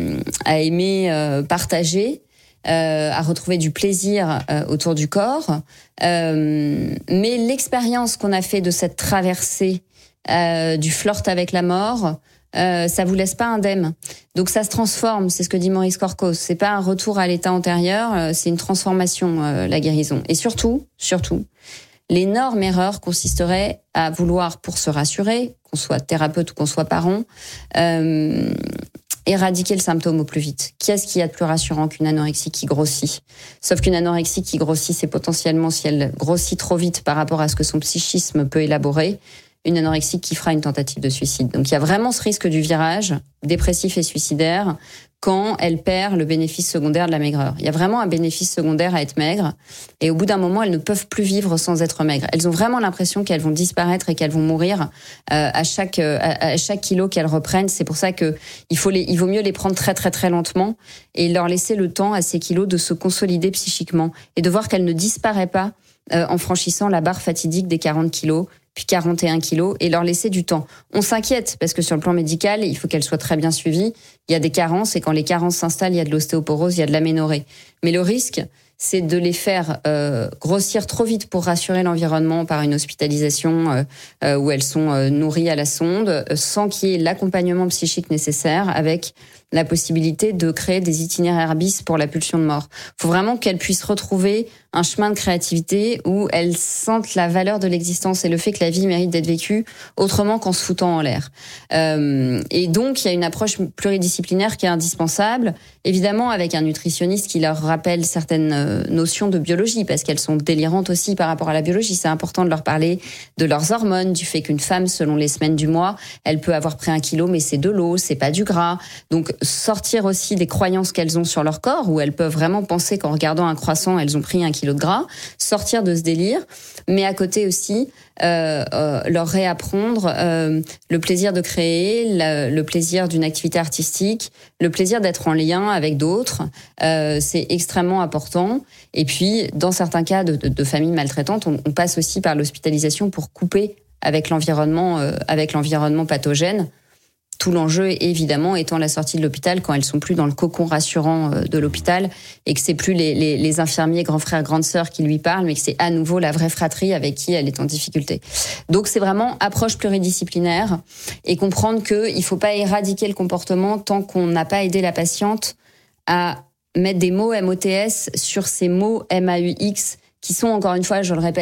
S1: à aimer euh, partager, euh, à retrouver du plaisir euh, autour du corps. Euh, mais l'expérience qu'on a fait de cette traversée euh, du flirt avec la mort, Euh, ça vous laisse pas indemne. Donc ça se transforme, c'est ce que dit Maurice Corcos. C'est pas un retour à l'état antérieur, euh, c'est une transformation, euh, la guérison. Et surtout, surtout, l'énorme erreur consisterait à vouloir, pour se rassurer, qu'on soit thérapeute ou qu'on soit parent, euh, éradiquer le symptôme au plus vite. Qu'est-ce qu'il y a de plus rassurant qu'une anorexie qui grossit? Sauf qu'une anorexie qui grossit, c'est potentiellement, si elle grossit trop vite par rapport à ce que son psychisme peut élaborer, une anorexie qui fera une tentative de suicide. Donc il y a vraiment ce risque du virage dépressif et suicidaire quand elle perd le bénéfice secondaire de la maigreur. Il y a vraiment un bénéfice secondaire à être maigre et au bout d'un moment, elles ne peuvent plus vivre sans être maigres. Elles ont vraiment l'impression qu'elles vont disparaître et qu'elles vont mourir euh, à chaque euh, à, à chaque kilo qu'elles reprennent. C'est pour ça que il faut les il vaut mieux les prendre très très très lentement et leur laisser le temps à ces kilos de se consolider psychiquement et de voir qu'elles ne disparaissent pas euh, en franchissant la barre fatidique des quarante kilos. Puis quarante et un kilos, et leur laisser du temps. On s'inquiète, parce que sur le plan médical, il faut qu'elle soit très bien suivie. Il y a des carences, et quand les carences s'installent, il y a de l'ostéoporose, il y a de l'aménorrhée. Mais le risque, c'est de les faire euh, grossir trop vite pour rassurer l'environnement par une hospitalisation euh, euh, où elles sont euh, nourries à la sonde, euh, sans qu'il y ait l'accompagnement psychique nécessaire, avec la possibilité de créer des itinéraires bis pour la pulsion de mort. Il faut vraiment qu'elles puissent retrouver un chemin de créativité où elles sentent la valeur de l'existence et le fait que la vie mérite d'être vécue autrement qu'en se foutant en l'air. Euh, et donc, il y a une approche pluridisciplinaire qui est indispensable, évidemment avec un nutritionniste qui leur rappelle certaines notions de biologie, parce qu'elles sont délirantes aussi par rapport à la biologie. C'est important de leur parler de leurs hormones, du fait qu'une femme, selon les semaines du mois, elle peut avoir pris un kilo, mais c'est de l'eau, c'est pas du gras. Donc, sortir aussi des croyances qu'elles ont sur leur corps, où elles peuvent vraiment penser qu'en regardant un croissant, elles ont pris un kilo de gras, sortir de ce délire, mais à côté aussi, euh, euh, leur réapprendre euh, le plaisir de créer, le, le plaisir d'une activité artistique, le plaisir d'être en lien avec d'autres, euh, c'est extrêmement important. Et puis, dans certains cas de, de, de familles maltraitantes, on, on passe aussi par l'hospitalisation pour couper avec l'environnement, euh, avec l'environnement pathogène. Tout l'enjeu, évidemment, étant la sortie de l'hôpital quand elles sont plus dans le cocon rassurant de l'hôpital et que c'est plus les, les, les infirmiers, grands frères, grandes sœurs qui lui parlent, mais que c'est à nouveau la vraie fratrie avec qui elle est en difficulté. Donc c'est vraiment approche pluridisciplinaire et comprendre qu'il ne faut pas éradiquer le comportement tant qu'on n'a pas aidé la patiente à mettre des mots M O T S sur ces mots M A U X qui sont, encore une fois, je le répète,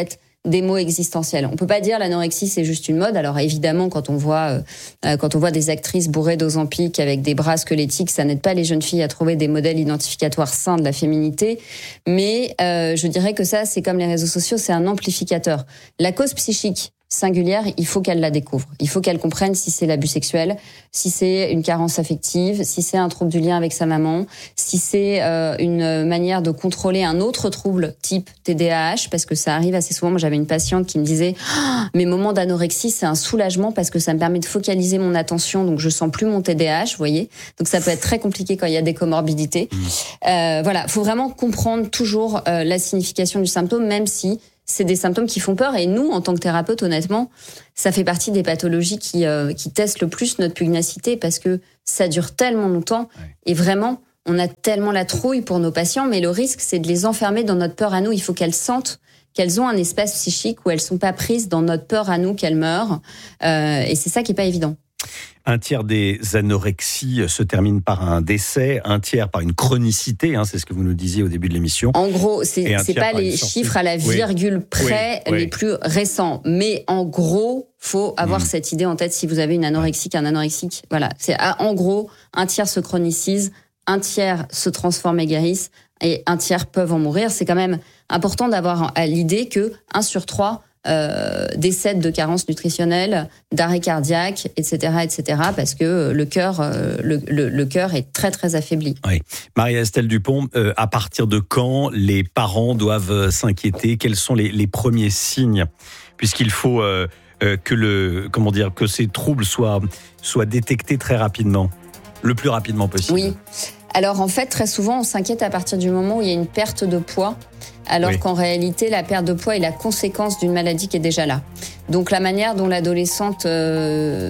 S1: des maux existentiels. On peut pas dire l'anorexie c'est juste une mode. Alors évidemment, quand on voit euh, quand on voit des actrices bourrées d'Ozempic avec des bras squelettiques, ça n'aide pas les jeunes filles à trouver des modèles identificatoires sains de la féminité. Mais euh, je dirais que ça, c'est comme les réseaux sociaux, c'est un amplificateur. La cause psychique singulière, il faut qu'elle la découvre. Il faut qu'elle comprenne si c'est l'abus sexuel, si c'est une carence affective, si c'est un trouble du lien avec sa maman, si c'est euh, une manière de contrôler un autre trouble type T D A H, parce que ça arrive assez souvent. Moi, j'avais une patiente qui me disait oh, « Mes moments d'anorexie, c'est un soulagement parce que ça me permet de focaliser mon attention, donc je sens plus mon T D A H, vous voyez. Donc ça peut être très compliqué quand il y a des comorbidités. Mmh. Euh, voilà, faut vraiment comprendre toujours euh, la signification du symptôme, même si c'est des symptômes qui font peur. Et nous, en tant que thérapeute, honnêtement, ça fait partie des pathologies qui, euh, qui testent le plus notre pugnacité parce que ça dure tellement longtemps. Ouais. Et vraiment, on a tellement la trouille pour nos patients, mais le risque, c'est de les enfermer dans notre peur à nous. Il faut qu'elles sentent qu'elles ont un espace psychique où elles sont pas prises dans notre peur à nous qu'elles meurent. Euh, et c'est ça qui est pas évident.
S2: Un tiers des anorexies se termine par un décès, un tiers par une chronicité, hein, c'est ce que vous nous disiez au début de l'émission.
S1: En gros, c'est, c'est pas les chiffres à la virgule oui. près oui. les oui. plus récents, mais en gros, faut avoir mmh. cette idée en tête si vous avez une anorexique, un anorexique. Voilà, c'est en gros, un tiers se chronicise, un tiers se transforme et guérisse, et un tiers peuvent en mourir. C'est quand même important d'avoir à l'idée que un sur trois Euh, décèdent de carences nutritionnelles, d'arrêt cardiaque, et cetera, et cetera, parce que le cœur, euh, le, le, le cœur est très très affaibli.
S2: Oui. Marie-Estelle Dupont, euh, à partir de quand les parents doivent s'inquiéter? Quels sont les, les premiers signes? Puisqu'il faut euh, euh, que le, comment dire, que ces troubles soient soient détectés très rapidement, le plus rapidement possible.
S1: Oui. Alors en fait, très souvent, on s'inquiète à partir du moment où il y a une perte de poids, alors oui. qu'en réalité, la perte de poids est la conséquence d'une maladie qui est déjà là. Donc la manière dont l'adolescente euh,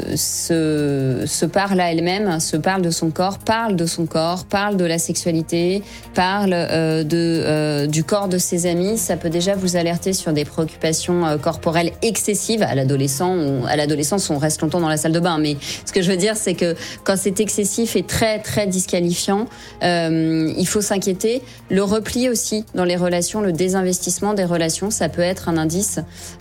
S1: se, se parle à elle-même, se parle de son corps, parle de son corps, parle de la sexualité, parle euh, de, euh, du corps de ses amis, ça peut déjà vous alerter sur des préoccupations euh, corporelles excessives. À l'adolescent, on, à l'adolescence, on reste longtemps dans la salle de bain, mais ce que je veux dire, c'est que quand c'est excessif et très très disqualifiant, euh, il faut s'inquiéter. Le repli aussi dans les relations, le désinvestissement des relations, ça peut être un indice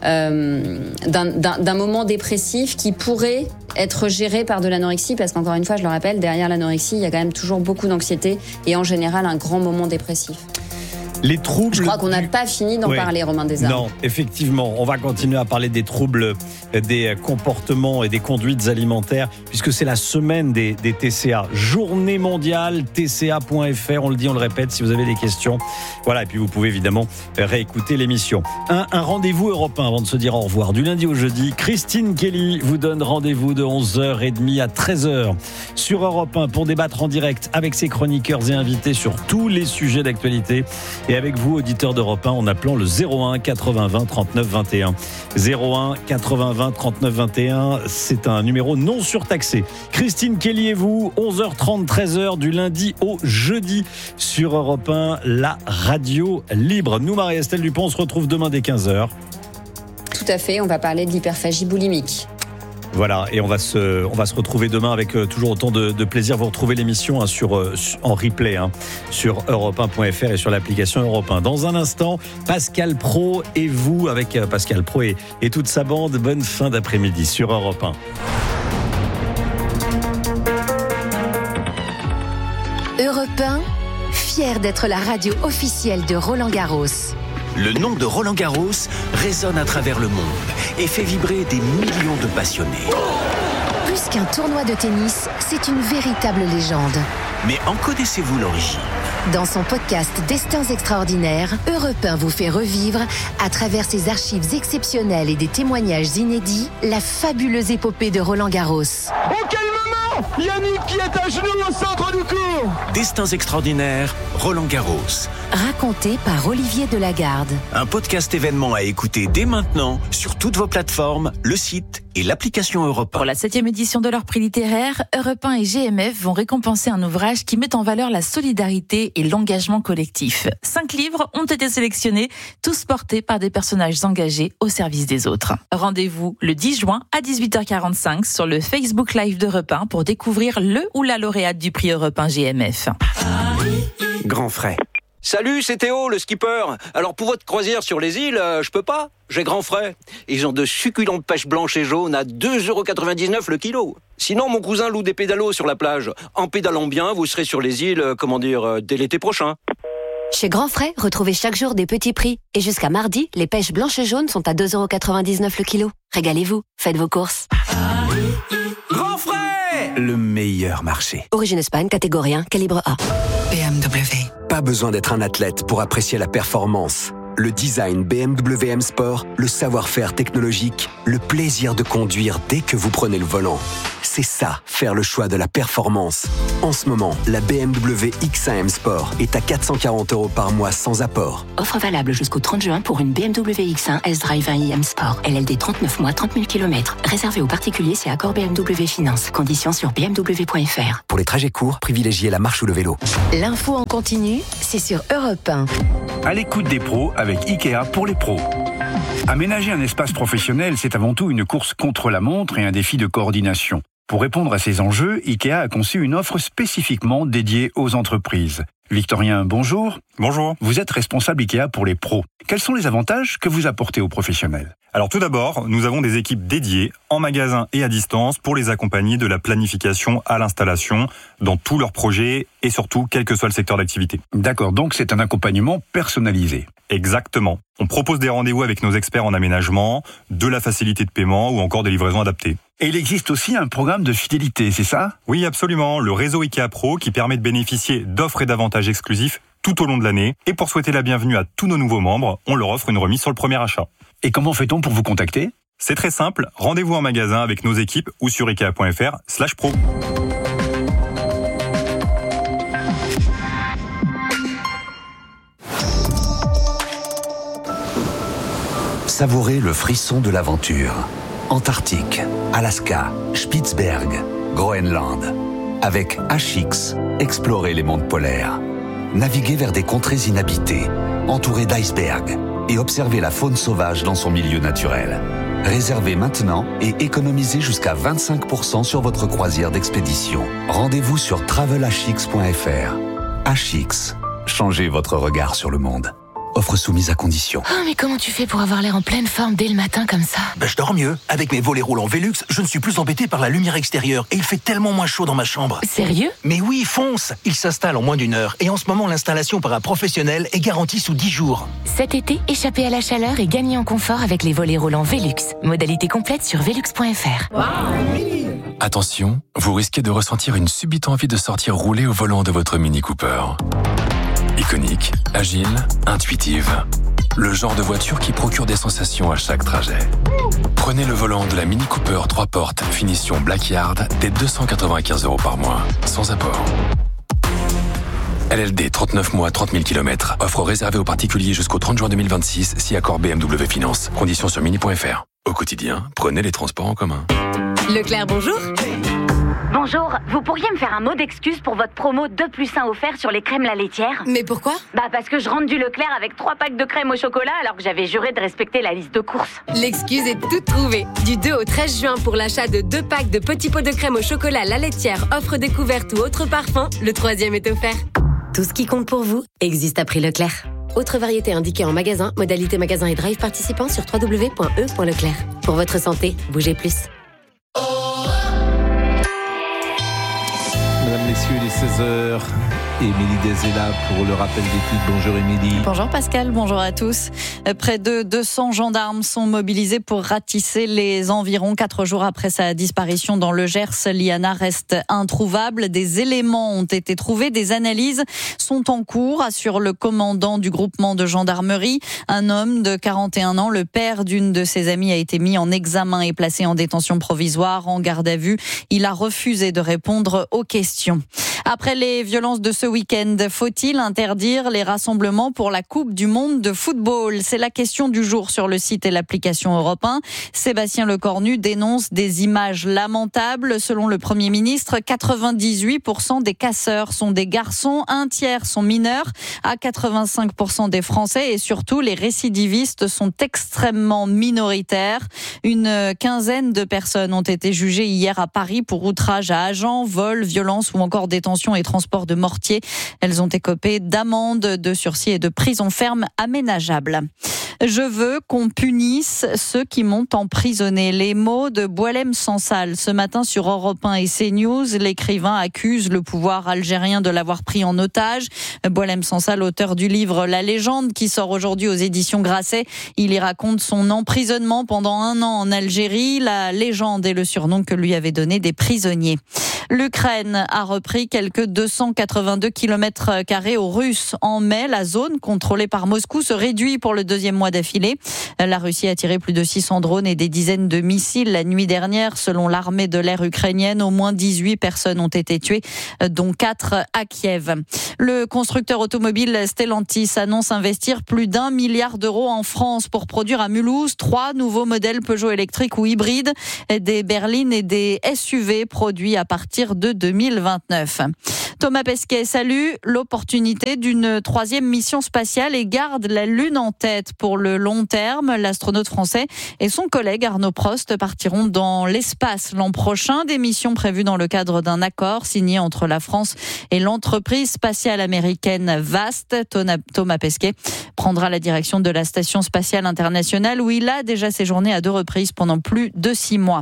S1: euh, d'un, d'un, d'un moment dépressif qui pourrait être géré par de l'anorexie, parce qu'encore une fois, je le rappelle, derrière l'anorexie, il y a quand même toujours beaucoup d'anxiété et en général un grand moment dépressif.
S2: Les troubles.
S1: Je crois qu'on n'a du... pas fini d'en oui. parler, Romain Desarmes.
S2: Non, effectivement, on va continuer à parler des troubles, des comportements et des conduites alimentaires, puisque c'est la semaine des, des T C A. Journée mondiale, T C A point F R, on le dit, on le répète, si vous avez des questions. Voilà, et puis vous pouvez évidemment réécouter l'émission. Un, un rendez-vous européen avant de se dire au revoir. Du lundi au jeudi, Christine Kelly vous donne rendez-vous de onze heures trente à treize heures sur Europe un pour débattre en direct avec ses chroniqueurs et invités sur tous les sujets d'actualité. Et avec vous, auditeurs d'Europe un, en appelant le zéro un quatre-vingts vingt trente-neuf vingt et un. zéro un quatre-vingts vingt trente-neuf vingt et un, c'est un numéro non surtaxé. Christine Kelly et vous, onze heures trente, treize heures du lundi au jeudi sur Europe un, la radio libre. Nous, Marie-Estelle Dupont, on se retrouve demain dès quinze heures.
S1: Tout à fait, on va parler de l'hyperphagie boulimique.
S2: Voilà, et on va se, on va se retrouver demain avec euh, toujours autant de, de plaisir. Vous retrouvez l'émission hein, sur, euh, en replay hein, sur europe un point F R et sur l'application Europe un. Dans un instant, Pascal Praud et vous avec euh, Pascal Praud et, et toute sa bande. Bonne fin d'après-midi sur Europe un.
S19: Europe un, fier d'être la radio officielle de Roland Garros.
S20: Le nom de Roland Garros résonne à travers le monde et fait vibrer des millions de passionnés.
S19: Plus qu'un tournoi de tennis, c'est une véritable légende.
S20: Mais en connaissez-vous l'origine ?
S19: Dans son podcast Destins extraordinaires, Europe un vous fait revivre, à travers ses archives exceptionnelles et des témoignages inédits, la fabuleuse épopée de Roland Garros.
S21: Oh, quel moment ! Yannick qui est à genoux au centre du court.
S20: Destins extraordinaires, Roland Garros.
S19: Raconté par Olivier Delagarde.
S20: Un podcast événement à écouter dès maintenant sur toutes vos plateformes, le site et l'application Europe un.
S22: Pour la septième édition de leur prix littéraire, Europe un et G M F vont récompenser un ouvrage qui met en valeur la solidarité et l'engagement collectif. Cinq livres ont été sélectionnés, tous portés par des personnages engagés au service des autres. Rendez-vous le dix juin à dix-huit heures quarante-cinq sur le Facebook Live d'Europe un pour découvrir le ou la lauréate du prix Europe un G M F.
S20: Grand frais.
S5: Salut, c'est Théo, le skipper. Alors pour votre croisière sur les îles, euh, je peux pas. J'ai grand frais. Ils ont de succulentes pêches blanches et jaunes à deux euros quatre-vingt-dix-neuf le kilo. Sinon, mon cousin loue des pédalos sur la plage. En pédalant bien, vous serez sur les îles, euh, comment dire, euh, dès l'été prochain.
S6: Chez Grand Frais, retrouvez chaque jour des petits prix. Et jusqu'à mardi, les pêches blanches et jaunes sont à deux euros quatre-vingt-dix-neuf le kilo. Régalez-vous, faites vos courses.
S20: Grand Frais, le meilleur marché.
S6: Origine Espagne, catégorie un, calibre A.
S23: B M W. Pas besoin d'être un athlète pour apprécier la performance. Le design B M W M Sport, le savoir-faire technologique, le plaisir de conduire dès que vous prenez le volant. C'est ça, faire le choix de la performance. En ce moment, la B M W X un M Sport est à quatre cent quarante euros par mois sans apport.
S3: Offre valable jusqu'au trente juin pour une B M W X un S-Drive un i M Sport. L L D trente-neuf mois, trente mille kilomètres. Réservé aux particuliers, c'est accord B M W Finance. Conditions sur b m w point f r.
S23: Pour les trajets courts, privilégiez la marche ou le vélo.
S19: L'info en continu, c'est sur Europe un.
S14: À l'écoute des pros avec Ikea pour les pros. Aménager un espace professionnel, c'est avant tout une course contre la montre et un défi de coordination. Pour répondre à ces enjeux, Ikea a conçu une offre spécifiquement dédiée aux entreprises. Victorien, bonjour.
S24: Bonjour.
S14: Vous êtes responsable Ikea pour les pros. Quels sont les avantages que vous apportez aux professionnels ?
S24: Alors tout d'abord, nous avons des équipes dédiées en magasin et à distance pour les accompagner de la planification à l'installation dans tous leurs projets et surtout quel que soit le secteur d'activité.
S14: D'accord, donc c'est un accompagnement personnalisé.
S24: Exactement. On propose des rendez-vous avec nos experts en aménagement, de la facilité de paiement ou encore des livraisons adaptées.
S14: Et il existe aussi un programme de fidélité, c'est ça ?
S24: Oui, absolument. Le réseau Ikea Pro qui permet de bénéficier d'offres et d'avantages exclusifs tout au long de l'année. Et pour souhaiter la bienvenue à tous nos nouveaux membres, on leur offre une remise sur le premier achat.
S14: Et comment fait-on pour vous contacter ?
S24: C'est très simple. Rendez-vous en magasin avec nos équipes ou sur ikea point f r slash pro.
S25: Savourez le frisson de l'aventure. Antarctique, Alaska, Spitzberg, Groenland. Avec H X, explorez les mondes polaires. Naviguez vers des contrées inhabitées, entourées d'icebergs, et observez la faune sauvage dans son milieu naturel. Réservez maintenant et économisez jusqu'à vingt-cinq pour cent sur votre croisière d'expédition. Rendez-vous sur travel h x point f r. H X, changez votre regard sur le monde. Offre soumise à condition.
S3: Oh, mais comment tu fais pour avoir l'air en pleine forme dès le matin comme ça ?
S10: Ben, je dors mieux. Avec mes volets roulants Velux, je ne suis plus embêté par la lumière extérieure et il fait tellement moins chaud dans ma chambre.
S3: Sérieux ?
S10: Mais oui, fonce. Il s'installe en moins d'une heure et en ce moment, l'installation par un professionnel est garantie sous dix jours.
S3: Cet été, échappez à la chaleur et gagnez en confort avec les volets roulants Velux. Modalité complète sur velux point f r.
S26: Wow. Attention, vous risquez de ressentir une subite envie de sortir rouler au volant de votre Mini Cooper. Iconique, agile, intuitive. Le genre de voiture qui procure des sensations à chaque trajet. Prenez le volant de la Mini Cooper trois portes, finition Blackyard, dès deux cent quatre-vingt-quinze euros par mois, sans apport. L L D trente-neuf mois, trente mille kilomètres. Offre réservée aux particuliers jusqu'au trente juin deux mille vingt-six, si accord B M W Finance. Conditions sur mini point f r. Au quotidien, prenez les transports en commun.
S7: Leclerc, bonjour.
S8: Bonjour, vous pourriez me faire un mot d'excuse pour votre promo deux plus un offert sur les crèmes la laitière ?
S7: Mais pourquoi ?
S8: Bah parce que je rentre du Leclerc avec trois packs de crème au chocolat alors que j'avais juré de respecter la liste de courses.
S7: L'excuse est toute trouvée. Du deux au treize juin pour l'achat de deux packs de petits pots de crème au chocolat la laitière, offre découverte ou autre parfum, le troisième est offert.
S9: Tout ce qui compte pour vous existe à prix Leclerc. Autre variété indiquée en magasin, modalité magasin et drive participant sur w w w point e point leclerc. Pour votre santé, bougez plus.
S27: Mesdames, Messieurs, il est seize heures. Émilie Dezela pour le rappel des titres. Bonjour Émilie.
S17: Bonjour Pascal, bonjour à tous. Près de deux cents gendarmes sont mobilisés pour ratisser les environs. Quatre jours après sa disparition dans le Gers, Liana reste introuvable. Des éléments ont été trouvés, des analyses sont en cours, assure le commandant du groupement de gendarmerie. Un homme de quarante et un ans, le père d'une de ses amies, a été mis en examen et placé en détention provisoire, en garde à vue. Il a refusé de répondre aux questions. Après les violences de ce week-end, faut-il interdire les rassemblements pour la Coupe du Monde de football ? C'est la question du jour sur le site et l'application Europe un. Sébastien Lecornu dénonce des images lamentables. Selon le Premier ministre, quatre-vingt-dix-huit pour cent des casseurs sont des garçons, un tiers sont mineurs, à quatre-vingt-cinq pour cent des Français et surtout les récidivistes sont extrêmement minoritaires. Une quinzaine de personnes ont été jugées hier à Paris pour outrage à agents, vol, violence ou encore détention prévention et transport de mortiers. Elles ont écopé d'amendes, de sursis et de prison ferme aménageable. Je veux qu'on punisse ceux qui m'ont emprisonné. Les mots de Boualem Sansal ce matin sur Europe un et CNews. L'écrivain accuse le pouvoir algérien de l'avoir pris en otage. Boualem Sansal, auteur du livre La Légende, qui sort aujourd'hui aux éditions Grasset. Il y raconte son emprisonnement pendant un an en Algérie. La légende est le surnom que lui avaient donné des prisonniers. L'Ukraine a repris quelques deux cent quatre-vingt-deux kilomètres carrés aux Russes en mai. La zone contrôlée par Moscou se réduit pour le deuxième mois d'affilée. La Russie a tiré plus de six cents drones et des dizaines de missiles la nuit dernière. Selon l'armée de l'air ukrainienne, au moins dix-huit personnes ont été tuées, dont quatre à Kiev. Le constructeur automobile Stellantis annonce investir plus d'un milliard d'euros en France pour produire à Mulhouse trois nouveaux modèles Peugeot électriques ou hybrides, des berlines et des S U V produits à partir de deux mille vingt-neuf. Thomas Pesquet salue l'opportunité d'une troisième mission spatiale et garde la Lune en tête pour le long terme. L'astronaute français et son collègue Arnaud Prost partiront dans l'espace l'an prochain. Des missions prévues dans le cadre d'un accord signé entre la France et l'entreprise spatiale américaine Vast. Thomas Pesquet prendra la direction de la Station spatiale internationale où il a déjà séjourné à deux reprises pendant plus de six mois.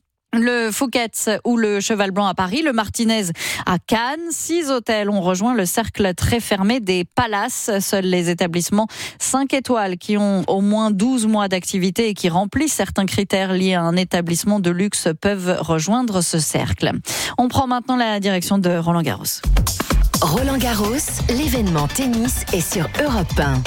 S17: Le Fouquet's ou le Cheval Blanc à Paris, le Martinez à Cannes. Six hôtels ont rejoint le cercle très fermé des Palaces. Seuls les établissements cinq étoiles qui ont au moins douze mois d'activité et qui remplissent certains critères liés à un établissement de luxe peuvent rejoindre ce cercle. On prend maintenant la direction de Roland Garros.
S19: Roland Garros, l'événement tennis est sur Europe un.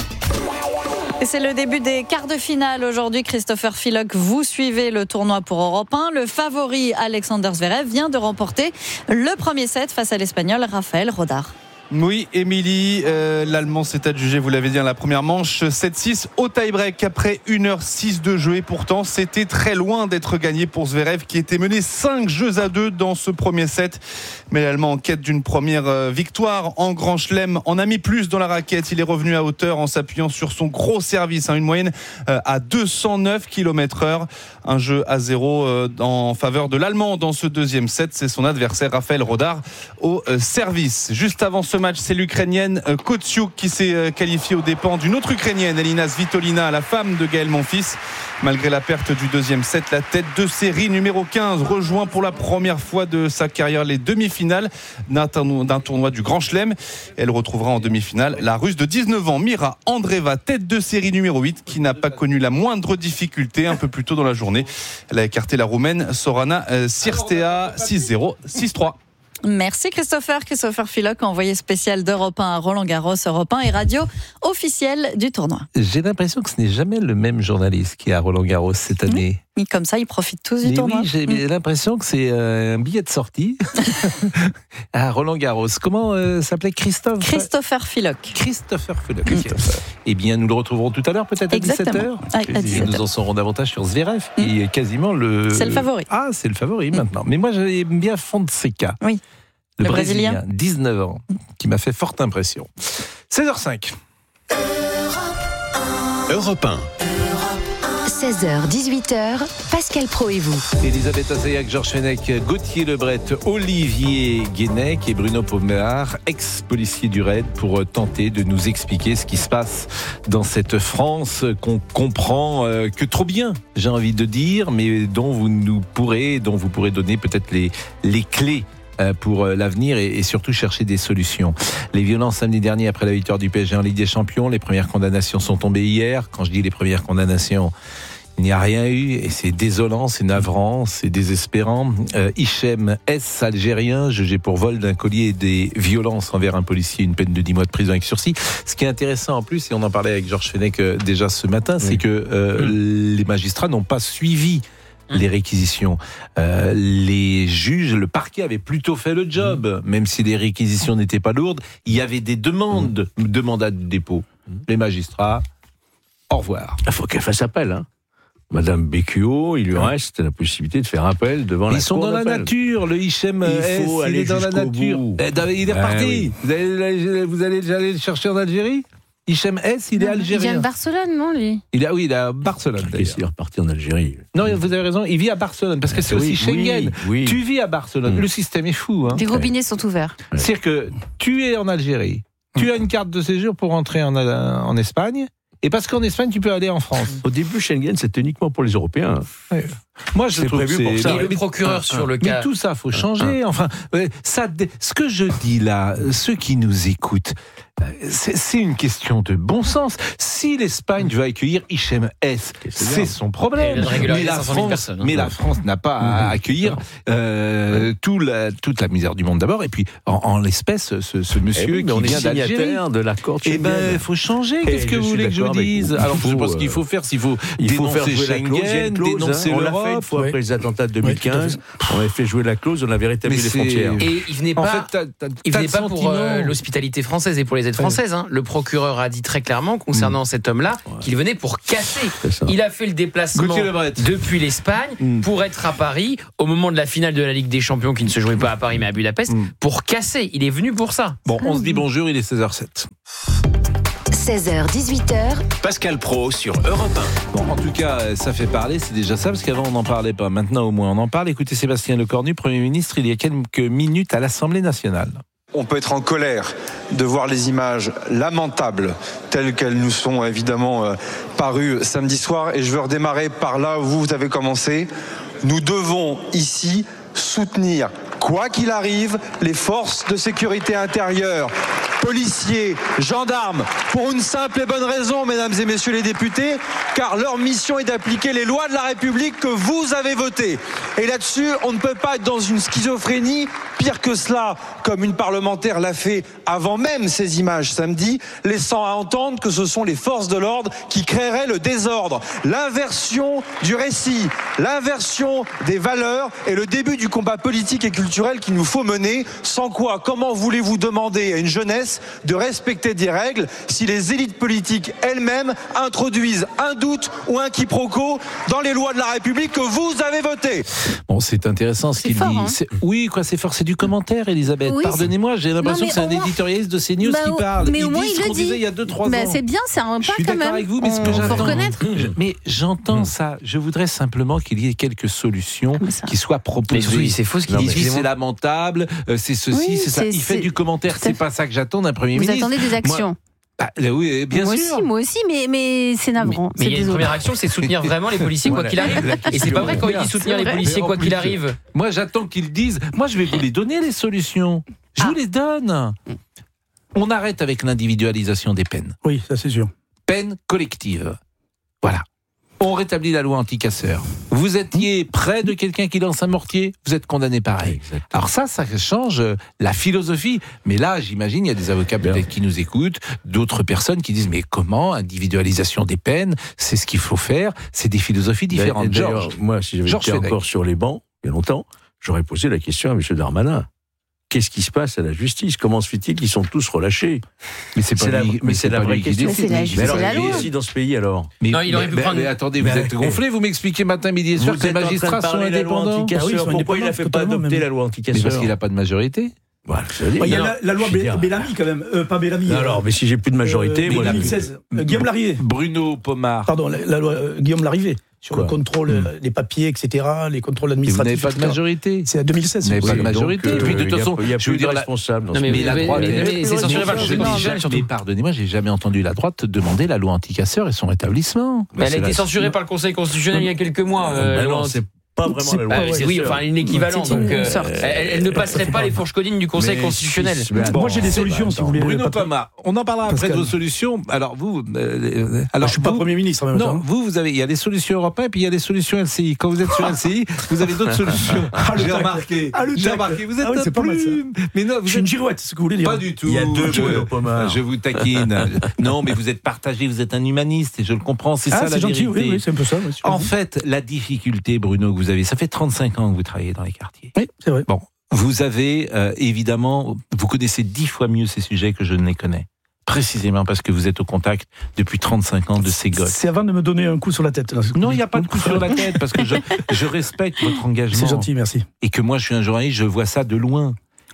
S17: Et c'est le début des quarts de finale aujourd'hui. Christopher Filock, vous suivez le tournoi pour Europe un. Le favori Alexander Zverev vient de remporter le premier set face à l'Espagnol Rafael Rodar.
S4: Oui, Émilie, euh, l'Allemand s'est adjugé, vous l'avez dit, dans la première manche, sept six au tie-break après une heure six de jeu. Et pourtant, c'était très loin d'être gagné pour Zverev qui était mené cinq jeux à deux dans ce premier set. Mais l'Allemand en quête d'une première victoire en Grand Chelem en a mis plus dans la raquette. Il est revenu à hauteur en s'appuyant sur son gros service, hein, une moyenne euh, à deux cent neuf kilomètres heure. Un jeu à zéro euh, en faveur de l'Allemand dans ce deuxième set. C'est son adversaire Rafael Rodar au euh, service. Juste avant ce match, c'est l'Ukrainienne Kotsiuk qui s'est qualifiée aux dépens d'une autre Ukrainienne, Elina Svitolina, la femme de Gaël Monfils. Malgré la perte du deuxième set, la tête de série numéro quinze rejoint pour la première fois de sa carrière les demi-finales d'un tournoi du Grand Chelem. Elle retrouvera en demi-finale la Russe de dix-neuf ans, Mira Andreeva, tête de série numéro huit, qui n'a pas connu la moindre difficulté un peu plus tôt dans la journée. Elle a écarté la Roumaine Sorana Cirstea six zéro, six trois.
S17: Merci Christopher. Christopher Filock, envoyé spécial d'Europe un à Roland Garros. Europe un et radio officielle du tournoi.
S27: J'ai l'impression que ce n'est jamais le même journaliste qui est à Roland Garros cette année.
S17: Oui, comme ça, ils profitent tous du
S27: Mais
S17: tournoi.
S27: Oui, j'ai mmh. l'impression que c'est un billet de sortie à Roland Garros. Comment euh, s'appelait Christophe
S17: Christopher Filock.
S27: Christopher Filock. Mmh. Eh bien, nous le retrouverons tout à l'heure, peut-être à dix-sept heures.
S17: À dix-sept heures.
S27: Nous en saurons davantage sur Zverev, mmh. qui est quasiment le...
S17: C'est le favori.
S27: Ah, c'est le favori mmh. maintenant. Mais moi, j'aime bien Fonseca.
S17: Oui.
S27: Le,
S17: le
S27: Brésilien,
S17: Brésilien,
S27: dix-neuf ans, qui m'a fait forte impression. seize heures cinq.
S25: Europe un.
S19: seize heures, dix-huit heures, Pascal Pro et vous.
S27: Elisabeth Assayag, Georges Fenech, Gauthier Lebret, Olivier Guénec et Bruno Pomard, ex-policier du Raid, pour tenter de nous expliquer ce qui se passe dans cette France qu'on comprend euh, que trop bien, j'ai envie de dire, mais dont vous nous pourrez, dont vous pourrez donner peut-être les, les clés pour l'avenir et, et surtout chercher des solutions. Les violences samedi dernier après la victoire du P S G en Ligue des Champions, les premières condamnations sont tombées hier. Quand je dis les premières condamnations, il n'y a rien eu et c'est désolant, c'est navrant, c'est désespérant. Euh, Hichem S, algérien, jugé pour vol d'un collier et des violences envers un policier, une peine de dix mois de prison avec sursis. Ce qui est intéressant en plus, et on en parlait avec Georges Fenech euh, déjà ce matin, oui. c'est que euh, oui. les magistrats n'ont pas suivi les réquisitions. Euh, les juges, le parquet avait plutôt fait le job, mmh. même si les réquisitions n'étaient pas lourdes. Il y avait des demandes mmh. de mandat de dépôt. Mmh. Les magistrats, au revoir.
S11: Il faut qu'elle fasse appel, hein. Madame Becchio, il lui reste la possibilité de faire appel devant
S27: Ils
S11: la
S27: sont
S11: cour
S27: dans la nature, le Hichem S, il, il est dans la nature.
S11: Bout.
S27: Il est reparti.
S11: Eh oui.
S27: Vous allez, vous allez déjà aller le chercher en Algérie ? Hichem S, il est
S1: non,
S27: algérien.
S1: Il vient de Barcelone, non, lui
S27: Il a, oui, il est à Barcelone.
S11: Il est reparti en Algérie.
S27: Non, vous avez raison, il vit à Barcelone, parce que c'est
S11: oui,
S27: aussi Schengen.
S11: Oui, oui.
S27: Tu vis à Barcelone, mmh. le système est fou. Hein.
S1: Les robinets sont ouverts.
S27: Ouais. C'est-à-dire que tu es en Algérie, tu mmh. as une carte de séjour pour rentrer en, en Espagne, et parce qu'en Espagne, tu peux aller en France.
S11: Au début, Schengen, c'était uniquement pour les Européens.
S27: Ouais. Moi, je
S11: c'est
S27: trouve
S11: prévu
S27: que
S11: pour ça.
S27: Mais
S2: le procureur sur le
S27: mais
S2: cas.
S27: Mais tout ça, faut changer. Enfin, ça, ce que je dis là, ceux qui nous écoutent, c'est, c'est une question de bon sens. Si l'Espagne veut accueillir Hichem S, c'est son problème. Mais la France, mais la France n'a pas à accueillir euh, tout la, toute la misère du monde d'abord. Et puis, en, en l'espèce, ce, ce monsieur
S11: oui,
S27: qui
S11: on
S27: vient
S11: est
S27: d'Algérie,
S11: signataire de l'accord de
S27: Schengen. Eh ben, il faut changer. Qu'est-ce que vous voulez que je vous dise? Alors, je pense qu'il faut faire, s'il faut
S11: il faut
S27: dénoncer
S11: faire
S27: Schengen, dénoncer
S11: on
S27: l'Europe.
S11: l'a fait une fois après les attentats de deux mille quinze. On avait fait jouer la clause, on avait rétabli les frontières.
S2: Et il venait pas, en fait, t'as, t'as, il venait pas pour euh, l'hospitalité française et pour les aides françaises. Hein. Le procureur a dit très clairement concernant mmh. cet homme-là ouais. qu'il venait pour casser. Il a fait le déplacement depuis l'Espagne mmh. pour être à Paris au moment de la finale de la Ligue des Champions qui ne se jouait pas à Paris mais à Budapest mmh. pour casser. Il est venu pour ça.
S27: Bon, on se dit bonjour, il est seize heures zéro sept.
S19: seize heures dix-huit heures.
S20: Pascal Praud sur Europe un.
S27: Bon, en tout cas, ça fait parler, c'est déjà ça, parce qu'avant on n'en parlait pas. Maintenant, au moins, on en parle. Écoutez Sébastien Lecornu, Premier ministre, il y a quelques minutes à l'Assemblée nationale.
S12: On peut être en colère de voir les images lamentables telles qu'elles nous sont évidemment euh, parues samedi soir. Et je veux redémarrer par là où vous avez commencé. Nous devons ici soutenir, quoi qu'il arrive, les forces de sécurité intérieure, policiers, gendarmes, pour une simple et bonne raison, mesdames et messieurs les députés, car leur mission est d'appliquer les lois de la République que vous avez votées. Et là-dessus, on ne peut pas être dans une schizophrénie. Pire que cela, comme une parlementaire l'a fait avant même ces images samedi, laissant à entendre que ce sont les forces de l'ordre qui créeraient le désordre. L'inversion du récit, l'inversion des valeurs et le début du combat politique et culturel qu'il nous faut mener, sans quoi, comment voulez-vous demander à une jeunesse de respecter des règles si les élites politiques elles-mêmes introduisent un doute ou un quiproquo dans les lois de la République que vous avez votées.
S27: Bon, c'est intéressant ce
S1: c'est
S27: qu'il
S1: fort,
S27: dit.
S1: Hein.
S27: C'est... Oui, quoi, c'est fort, c'est du commentaire, Elisabeth. Oui, Pardonnez-moi, j'ai l'impression que c'est un moins... éditorialiste de CNews bah, qui parle.
S1: Mais
S27: il
S1: au moins,
S27: dit
S1: il
S27: ce qu'on
S1: le dit.
S27: disait il y a deux trois
S1: bah,
S27: ans.
S1: C'est bien, c'est un pas
S27: je suis
S1: quand
S27: d'accord
S1: même.
S27: avec vous, mais ce que
S1: on
S27: j'entends,
S1: faut reconnaître.
S27: Mais j'entends mmh. ça. Je voudrais simplement qu'il y ait quelques solutions qui soient proposées.
S2: Mais oui, c'est faux ce qu'il dit.
S27: C'est lamentable, euh, c'est ceci, oui, c'est ça. Il fait du commentaire. C'est pas ça que j'attends d'un Premier ministre.
S1: Vous attendez des actions.
S27: Bah, oui, bien
S1: moi
S27: sûr.
S1: Aussi, moi aussi, mais, mais c'est navrant.
S2: Mais il y a une première action, c'est soutenir vraiment les policiers quoi qu'il arrive. Et c'est pas vrai quand il dit soutenir les policiers quoi qu'il arrive.
S27: Moi, j'attends qu'ils disent. Moi, je vais vous les donner les solutions. Je vous les donne. On arrête avec l'individualisation des peines.
S13: Oui, ça c'est sûr.
S27: Peine collective. Voilà. On rétablit la loi anti-casseurs. Vous étiez près de quelqu'un qui lance un mortier, vous êtes condamné pareil. Exactement. Alors ça, ça change la philosophie. Mais là, j'imagine, il y a des avocats peut-être qui nous écoutent, d'autres personnes qui disent mais comment individualisation des peines, c'est ce qu'il faut faire, c'est des philosophies différentes.
S11: Georges, moi, si j'avais Georges été Fenech. Encore sur les bancs, il y a longtemps, j'aurais posé la question à M. Darmanin. Qu'est-ce qui se passe à la justice? Comment se fait-il qu'ils sont tous relâchés?
S27: Mais c'est, pas
S11: c'est
S27: lui,
S11: la,
S27: mais
S11: mais c'est,
S27: c'est
S11: la vraie question.
S27: Mais, c'est la,
S11: mais alors,
S27: c'est
S11: il est ici dans ce pays alors.
S27: Mais,
S2: non, il aurait pu
S27: mais,
S2: prendre.
S27: Mais attendez, vous mais, êtes gonflé. Vous m'expliquez matin, midi et soir que les magistrats sont indépendants.
S11: Ah oui, pourquoi il n'a fait pas adopter la loi anti-casseurs?
S27: Parce qu'il n'a pas de majorité.
S11: Voilà,
S13: il y a la, la loi Bellamy quand même, euh, pas Bellamy.
S11: Alors, euh, mais si j'ai plus de majorité,
S13: euh,
S11: moi,
S13: deux mille seize, euh, Guillaume Larrivé.
S27: Bruno Pomar.
S13: Pardon, la, la loi euh, Guillaume Larrivé. Sur Quoi le contrôle, mmh. les papiers, et cetera, les contrôles administratifs.
S27: Vous n'avez pas de majorité.
S13: C'est à deux mille seize.
S27: Vous n'avez pas de majorité.
S11: Donc,
S27: puis de toute façon,
S11: il y a
S27: je veux dire,
S11: responsable.
S27: Non, mais, mais la droite.
S2: C'est censuré par le Conseil constitutionnel, surtout.
S27: Mais pardonnez-moi, j'ai jamais entendu la droite demander la loi anti-casseurs et son rétablissement.
S2: Mais elle a été censurée par le Conseil constitutionnel il y a quelques mois.
S11: Pas vraiment la loi.
S2: Bah, c'est, oui, enfin une équivalent. Donc, euh, elle, elle ne passerait pas les fourches codines du Conseil mais constitutionnel.
S13: Si, bon, moi j'ai des solutions bah, si vous voulez.
S27: Bruno Pomar, on en parlera Pascal. Après de vos solutions. Alors vous, euh, alors
S13: je suis pas
S27: vous,
S13: Premier ministre en même
S27: non,
S13: temps.
S27: Non, vous, vous avez, il y a les solutions européennes et puis il y a les solutions L C I. Quand vous êtes sur L C I, vous avez d'autres solutions.
S13: Ah,
S27: j'ai remarqué.
S13: Ah,
S27: j'ai remarqué. Vous êtes
S13: ah, oui, c'est pas mal, ça.
S27: Mais non,
S13: vous je suis êtes... une girouette, ce que vous voulez dire.
S27: Pas du tout.
S11: Il y a deux Bruno Pomar.
S27: Je vous taquine. Non, mais vous êtes partagé, vous êtes un humaniste et je le comprends. C'est ça la vérité.
S13: Oui, c'est un peu ça.
S27: En fait, la difficulté, Bruno, que vous avez, ça fait trente-cinq ans que vous travaillez dans les quartiers.
S13: Oui, c'est vrai.
S27: Bon, vous avez euh, évidemment, vous connaissez dix fois mieux ces sujets que je ne les connais. Précisément parce que vous êtes au contact depuis trente-cinq ans de ces gosses.
S13: C'est avant de me donner un coup sur la tête. Là,
S27: non, il n'y a pas de coup sur la tête parce que je, je respecte votre engagement.
S13: C'est gentil, merci.
S27: Et que moi, je suis un journaliste, je vois ça de loin.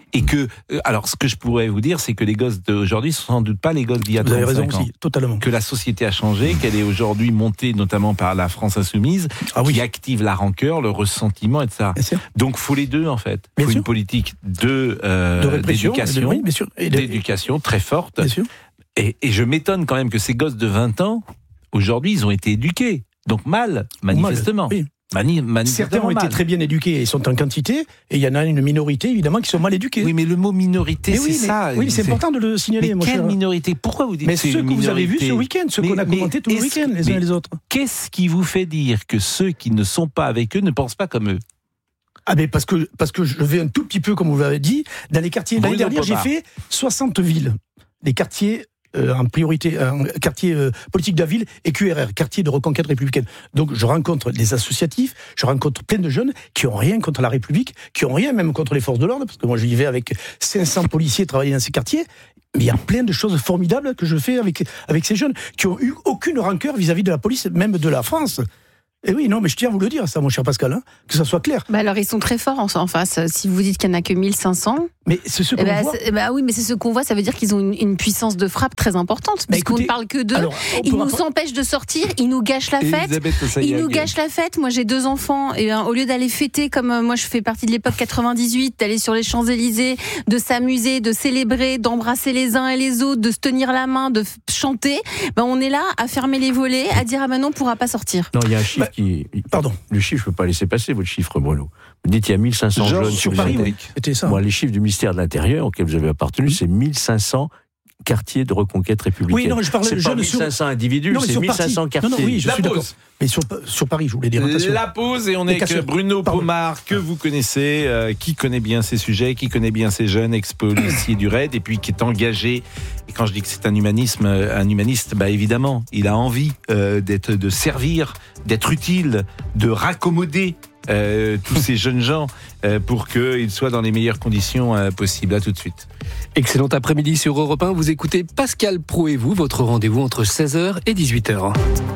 S27: Et que, euh, alors, ce que je pourrais vous dire, c'est que les gosses d'aujourd'hui sont sans doute pas les gosses d'il y a trente-cinq ans.
S13: Vous avez raison aussi, totalement.
S27: Que la société a changé, qu'elle est aujourd'hui montée notamment par la France insoumise, ah oui. qui active la rancœur, le ressentiment, et cetera. Donc, faut les deux en fait. Il faut une politique de, euh,
S13: de répression,
S27: d'éducation,
S13: de, oui, bien sûr. Et de...
S27: d'éducation très forte.
S13: Bien sûr.
S27: Et, et je m'étonne quand même que ces gosses de vingt ans, aujourd'hui, ils ont été éduqués. Donc mal, manifestement.
S13: Mal, oui.
S27: Mani-
S13: Certains ont mal. été très bien éduqués et sont en quantité, et il y en a une minorité, évidemment, qui sont mal éduqués.
S27: Oui, mais le mot minorité, mais c'est
S13: oui,
S27: ça.
S13: Mais, oui, c'est, c'est important de le signaler.
S27: Mais
S13: mon
S27: quelle
S13: cher.
S27: minorité ? Pourquoi vous dites
S13: mais
S27: que c'est
S13: ceux
S27: une
S13: que vous
S27: minorité ?
S13: avez vus ce week-end, ceux mais, qu'on a commentés tout le week-end, les uns et les autres.
S27: Qu'est-ce qui vous fait dire que ceux qui ne sont pas avec eux ne pensent pas comme eux ?
S13: Ah ben parce que, parce que je vais un tout petit peu, comme vous l'avez dit, dans les quartiers. L'année dernière, j'ai fait soixante villes. Les quartiers... Euh, en priorité, un quartier euh, politique de la ville et Q R R, quartier de reconquête républicaine. Donc je rencontre des associatifs, je rencontre plein de jeunes qui ont rien contre la République, qui ont rien même contre les forces de l'ordre, parce que moi j'y vais avec cinq cents policiers travailler dans ces quartiers. Mais il y a plein de choses formidables que je fais avec, avec ces jeunes qui ont eu aucune rancœur vis-à-vis de la police, même de la France. Et oui, non, mais je tiens à vous le dire, ça, mon cher Pascal, hein, que ça soit clair.
S1: Bah alors, ils sont très forts en, en face. Si vous dites qu'il n'y en a que mille cinq cents.
S13: Mais c'est ce qu'on
S1: eh bah,
S13: voit.
S1: C'est, bah oui, mais c'est ce qu'on voit, ça veut dire qu'ils ont une, une puissance de frappe très importante. Puisqu'on bah ne parle que d'eux. Alors, ils nous rapport... empêchent de sortir, ils nous gâchent la fête. Ils nous gâchent la fête. Moi, j'ai deux enfants. Et hein, au lieu d'aller fêter, comme euh, moi, je fais partie de l'époque quatre-vingt-dix-huit, d'aller sur les Champs-Élysées, de s'amuser, de célébrer, d'embrasser les uns et les autres, de se tenir la main, de f- chanter, bah, on est là à fermer les volets, à dire ah ben non, on ne pourra pas sortir.
S11: Non, il y a un chiffre bah, qui.
S13: Pardon.
S11: Le chiffre, je ne peux pas laisser passer votre chiffre, Bruno. Vous dites qu'il y a mille cinq cents
S13: Genre,
S11: jeunes
S13: sur Paris, oui. C'était ça.
S11: Moi, les chiffres du ministère de l'Intérieur auxquels vous avez appartenu, c'est mille cinq cents quartiers de reconquête républicaine.
S13: Oui, non, je parlais
S11: de jeunes. C'est pas mille cinq cents sur... individus, non, c'est mille cinq cents quartiers.
S13: Non, non, oui, je
S27: La
S13: suis
S27: pause.
S13: d'accord. Mais sur, sur Paris, je voulais dire. Attention.
S27: La pause, et on est avec Bruno Pomar, que vous connaissez, euh, qui connaît bien ces sujets, qui connaît bien ces jeunes, ex-policier du R A I D, et puis qui est engagé. Et quand je dis que c'est un humanisme, un humaniste, bah évidemment, il a envie euh, d'être, de servir, d'être utile, de raccommoder euh, tous ces jeunes gens euh, pour qu'ils soient dans les meilleures conditions euh, possibles. À tout de suite.
S5: Excellent après-midi sur Europe un. Vous écoutez Pascal Praud et vous, votre rendez-vous entre seize heures et dix-huit heures.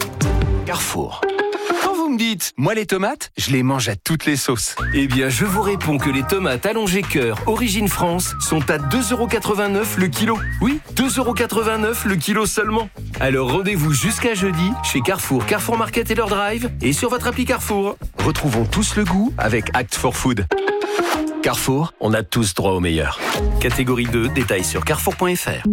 S20: Carrefour. Quand vous me dites, moi les tomates, je les mange à toutes les sauces. Eh bien, je vous réponds que les tomates allongées cœur Origine France sont à deux euros quatre-vingt-neuf le kilo. Oui, deux euros quatre-vingt-neuf le kilo seulement. Alors rendez-vous jusqu'à jeudi chez Carrefour, Carrefour Market et leur drive et sur votre appli Carrefour. Retrouvons tous le goût avec Act for Food. Carrefour, on a tous droit au meilleur. Catégorie deux, détails sur carrefour point f r.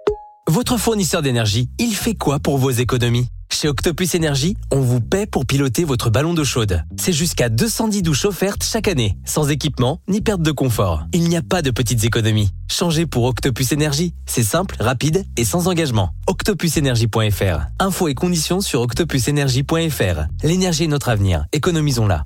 S6: Votre fournisseur d'énergie, il fait quoi pour vos économies ? Chez Octopus Énergie, on vous paie pour piloter votre ballon d'eau chaude. C'est jusqu'à deux cent dix douches offertes chaque année, sans équipement ni perte de confort. Il n'y a pas de petites économies. Changez pour Octopus Énergie. C'est simple, rapide et sans engagement. octopus énergie point f r. Infos et conditions sur octopus énergie point f r. L'énergie est notre avenir. Économisons-la.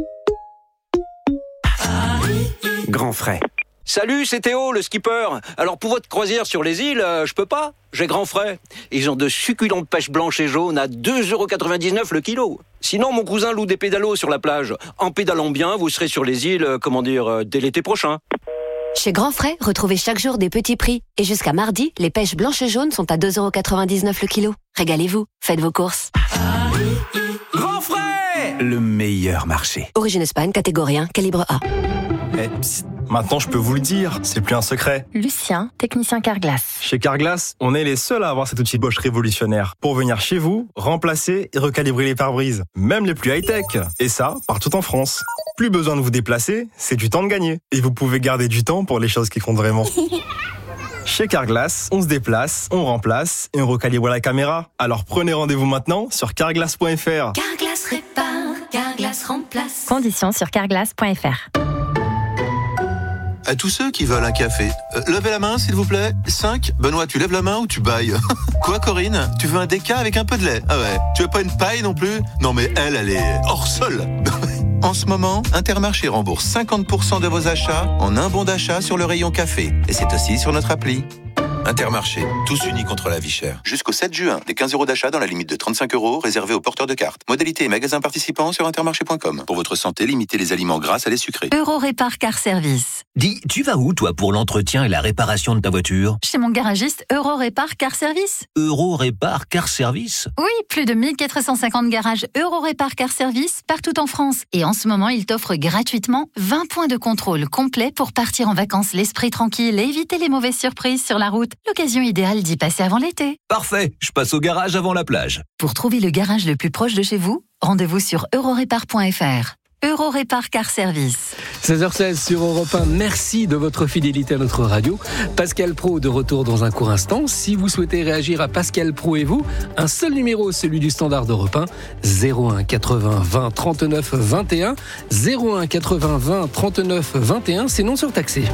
S15: Grand frais. Salut, c'est Théo, le skipper. Alors pour votre croisière sur les îles, euh, je peux pas. J'ai grand frais. Ils ont de succulentes pêches blanches et jaunes à deux euros quatre-vingt-dix-neuf le kilo. Sinon, mon cousin loue des pédalos sur la plage. En pédalant bien, vous serez sur les îles, euh, comment dire, euh, dès l'été prochain.
S9: Chez Grand Frais, retrouvez chaque jour des petits prix. Et jusqu'à mardi, les pêches blanches et jaunes sont à deux euros quatre-vingt-dix-neuf le kilo. Régalez-vous, faites vos courses.
S15: Grand frais!
S23: Le meilleur marché.
S9: Origine Espagne, catégorie un, calibre A.
S16: Eh, psst, maintenant je peux vous le dire, c'est plus un secret.
S18: Lucien, technicien Carglass.
S16: Chez Carglass, on est les seuls à avoir cet outil Bosch révolutionnaire pour venir chez vous, remplacer et recalibrer les pare-brises, même les plus high-tech. Et ça, partout en France. Plus besoin de vous déplacer, c'est du temps de gagner. Et vous pouvez garder du temps pour les choses qui comptent vraiment. Chez Carglass, on se déplace, on remplace et on recalibre la caméra. Alors prenez rendez-vous maintenant sur carglass point f r.
S18: Carglass répare, Carglass remplace. Conditions sur carglass point f r.
S21: À tous ceux qui veulent un café, euh, levez la main s'il vous plaît. cinq. Benoît, tu lèves la main ou tu bailles? Quoi Corinne? Tu veux un déca avec un peu de lait? Ah ouais. Tu veux pas une paille non plus? Non mais elle, elle est hors sol. En ce moment, Intermarché rembourse cinquante pour cent de vos achats en un bon d'achat sur le rayon café. Et c'est aussi sur notre appli. Intermarché, tous unis contre la vie chère. Jusqu'au sept juin, des quinze euros d'achat dans la limite de trente-cinq euros réservés aux porteurs de cartes. Modalité et magasins participants sur intermarché point com. Pour votre santé, limitez les aliments gras à les sucrés.
S18: Euro Répar Car Service.
S3: Dis, tu vas où, toi, pour l'entretien et la réparation de ta voiture?
S8: Chez mon garagiste Euro Répar Car Service.
S3: Euro Répar Car Service?
S8: Oui, plus de mille quatre cent cinquante garages Euro Répar Car Service partout en France. Et en ce moment, ils t'offrent gratuitement vingt points de contrôle complets pour partir en vacances l'esprit tranquille et éviter les mauvaises surprises sur la route. L'occasion idéale d'y passer avant l'été.
S3: Parfait, je passe au garage avant la plage.
S8: Pour trouver le garage le plus proche de chez vous, rendez-vous sur eurorépar point f r. Euro Répar Car Service.
S5: seize heures seize sur Europe un. Merci de votre fidélité à notre radio. Pascal Praud de retour dans un court instant. Si vous souhaitez réagir à Pascal Praud et vous, un seul numéro, celui du standard d'Europe un, zéro un quatre-vingts vingt trente-neuf vingt et un. zéro un quatre-vingts vingt trente-neuf vingt et un, c'est non surtaxé.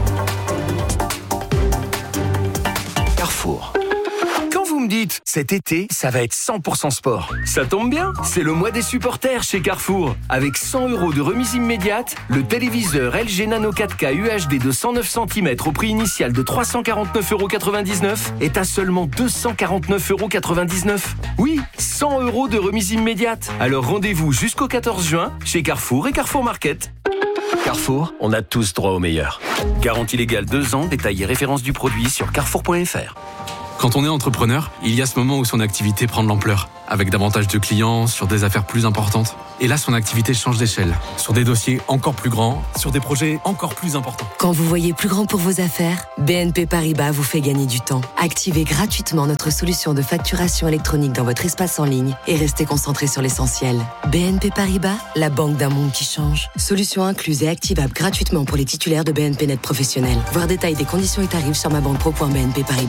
S20: Carrefour. Vous me dites, cet été, ça va être cent pour cent sport. Ça tombe bien, c'est le mois des supporters chez Carrefour. Avec cent euros de remise immédiate, le téléviseur L G Nano quatre K U H D de cent neuf centimètres au prix initial de trois cent quarante-neuf euros quatre-vingt-dix-neuf est à seulement deux cent quarante-neuf euros quatre-vingt-dix-neuf. Oui, cent euros de remise immédiate. Alors rendez-vous jusqu'au quatorze juin chez Carrefour et Carrefour Market. Carrefour, on a tous droit au meilleur. Garantie légale deux ans, détail et référence du produit sur carrefour point f r.
S10: Quand on est entrepreneur, il y a ce moment où son activité prend de l'ampleur, avec davantage de clients, sur des affaires plus importantes. Et là, son activité change d'échelle, sur des dossiers encore plus grands, sur des projets encore plus importants.
S14: Quand vous voyez plus grand pour vos affaires, B N P Paribas vous fait gagner du temps. Activez gratuitement notre solution de facturation électronique dans votre espace en ligne et restez concentré sur l'essentiel. B N P Paribas, la banque d'un monde qui change. Solution incluse et activable gratuitement pour les titulaires de B N P Net professionnels. Voir détail des conditions et tarifs sur ma banque pro point b n p paribas.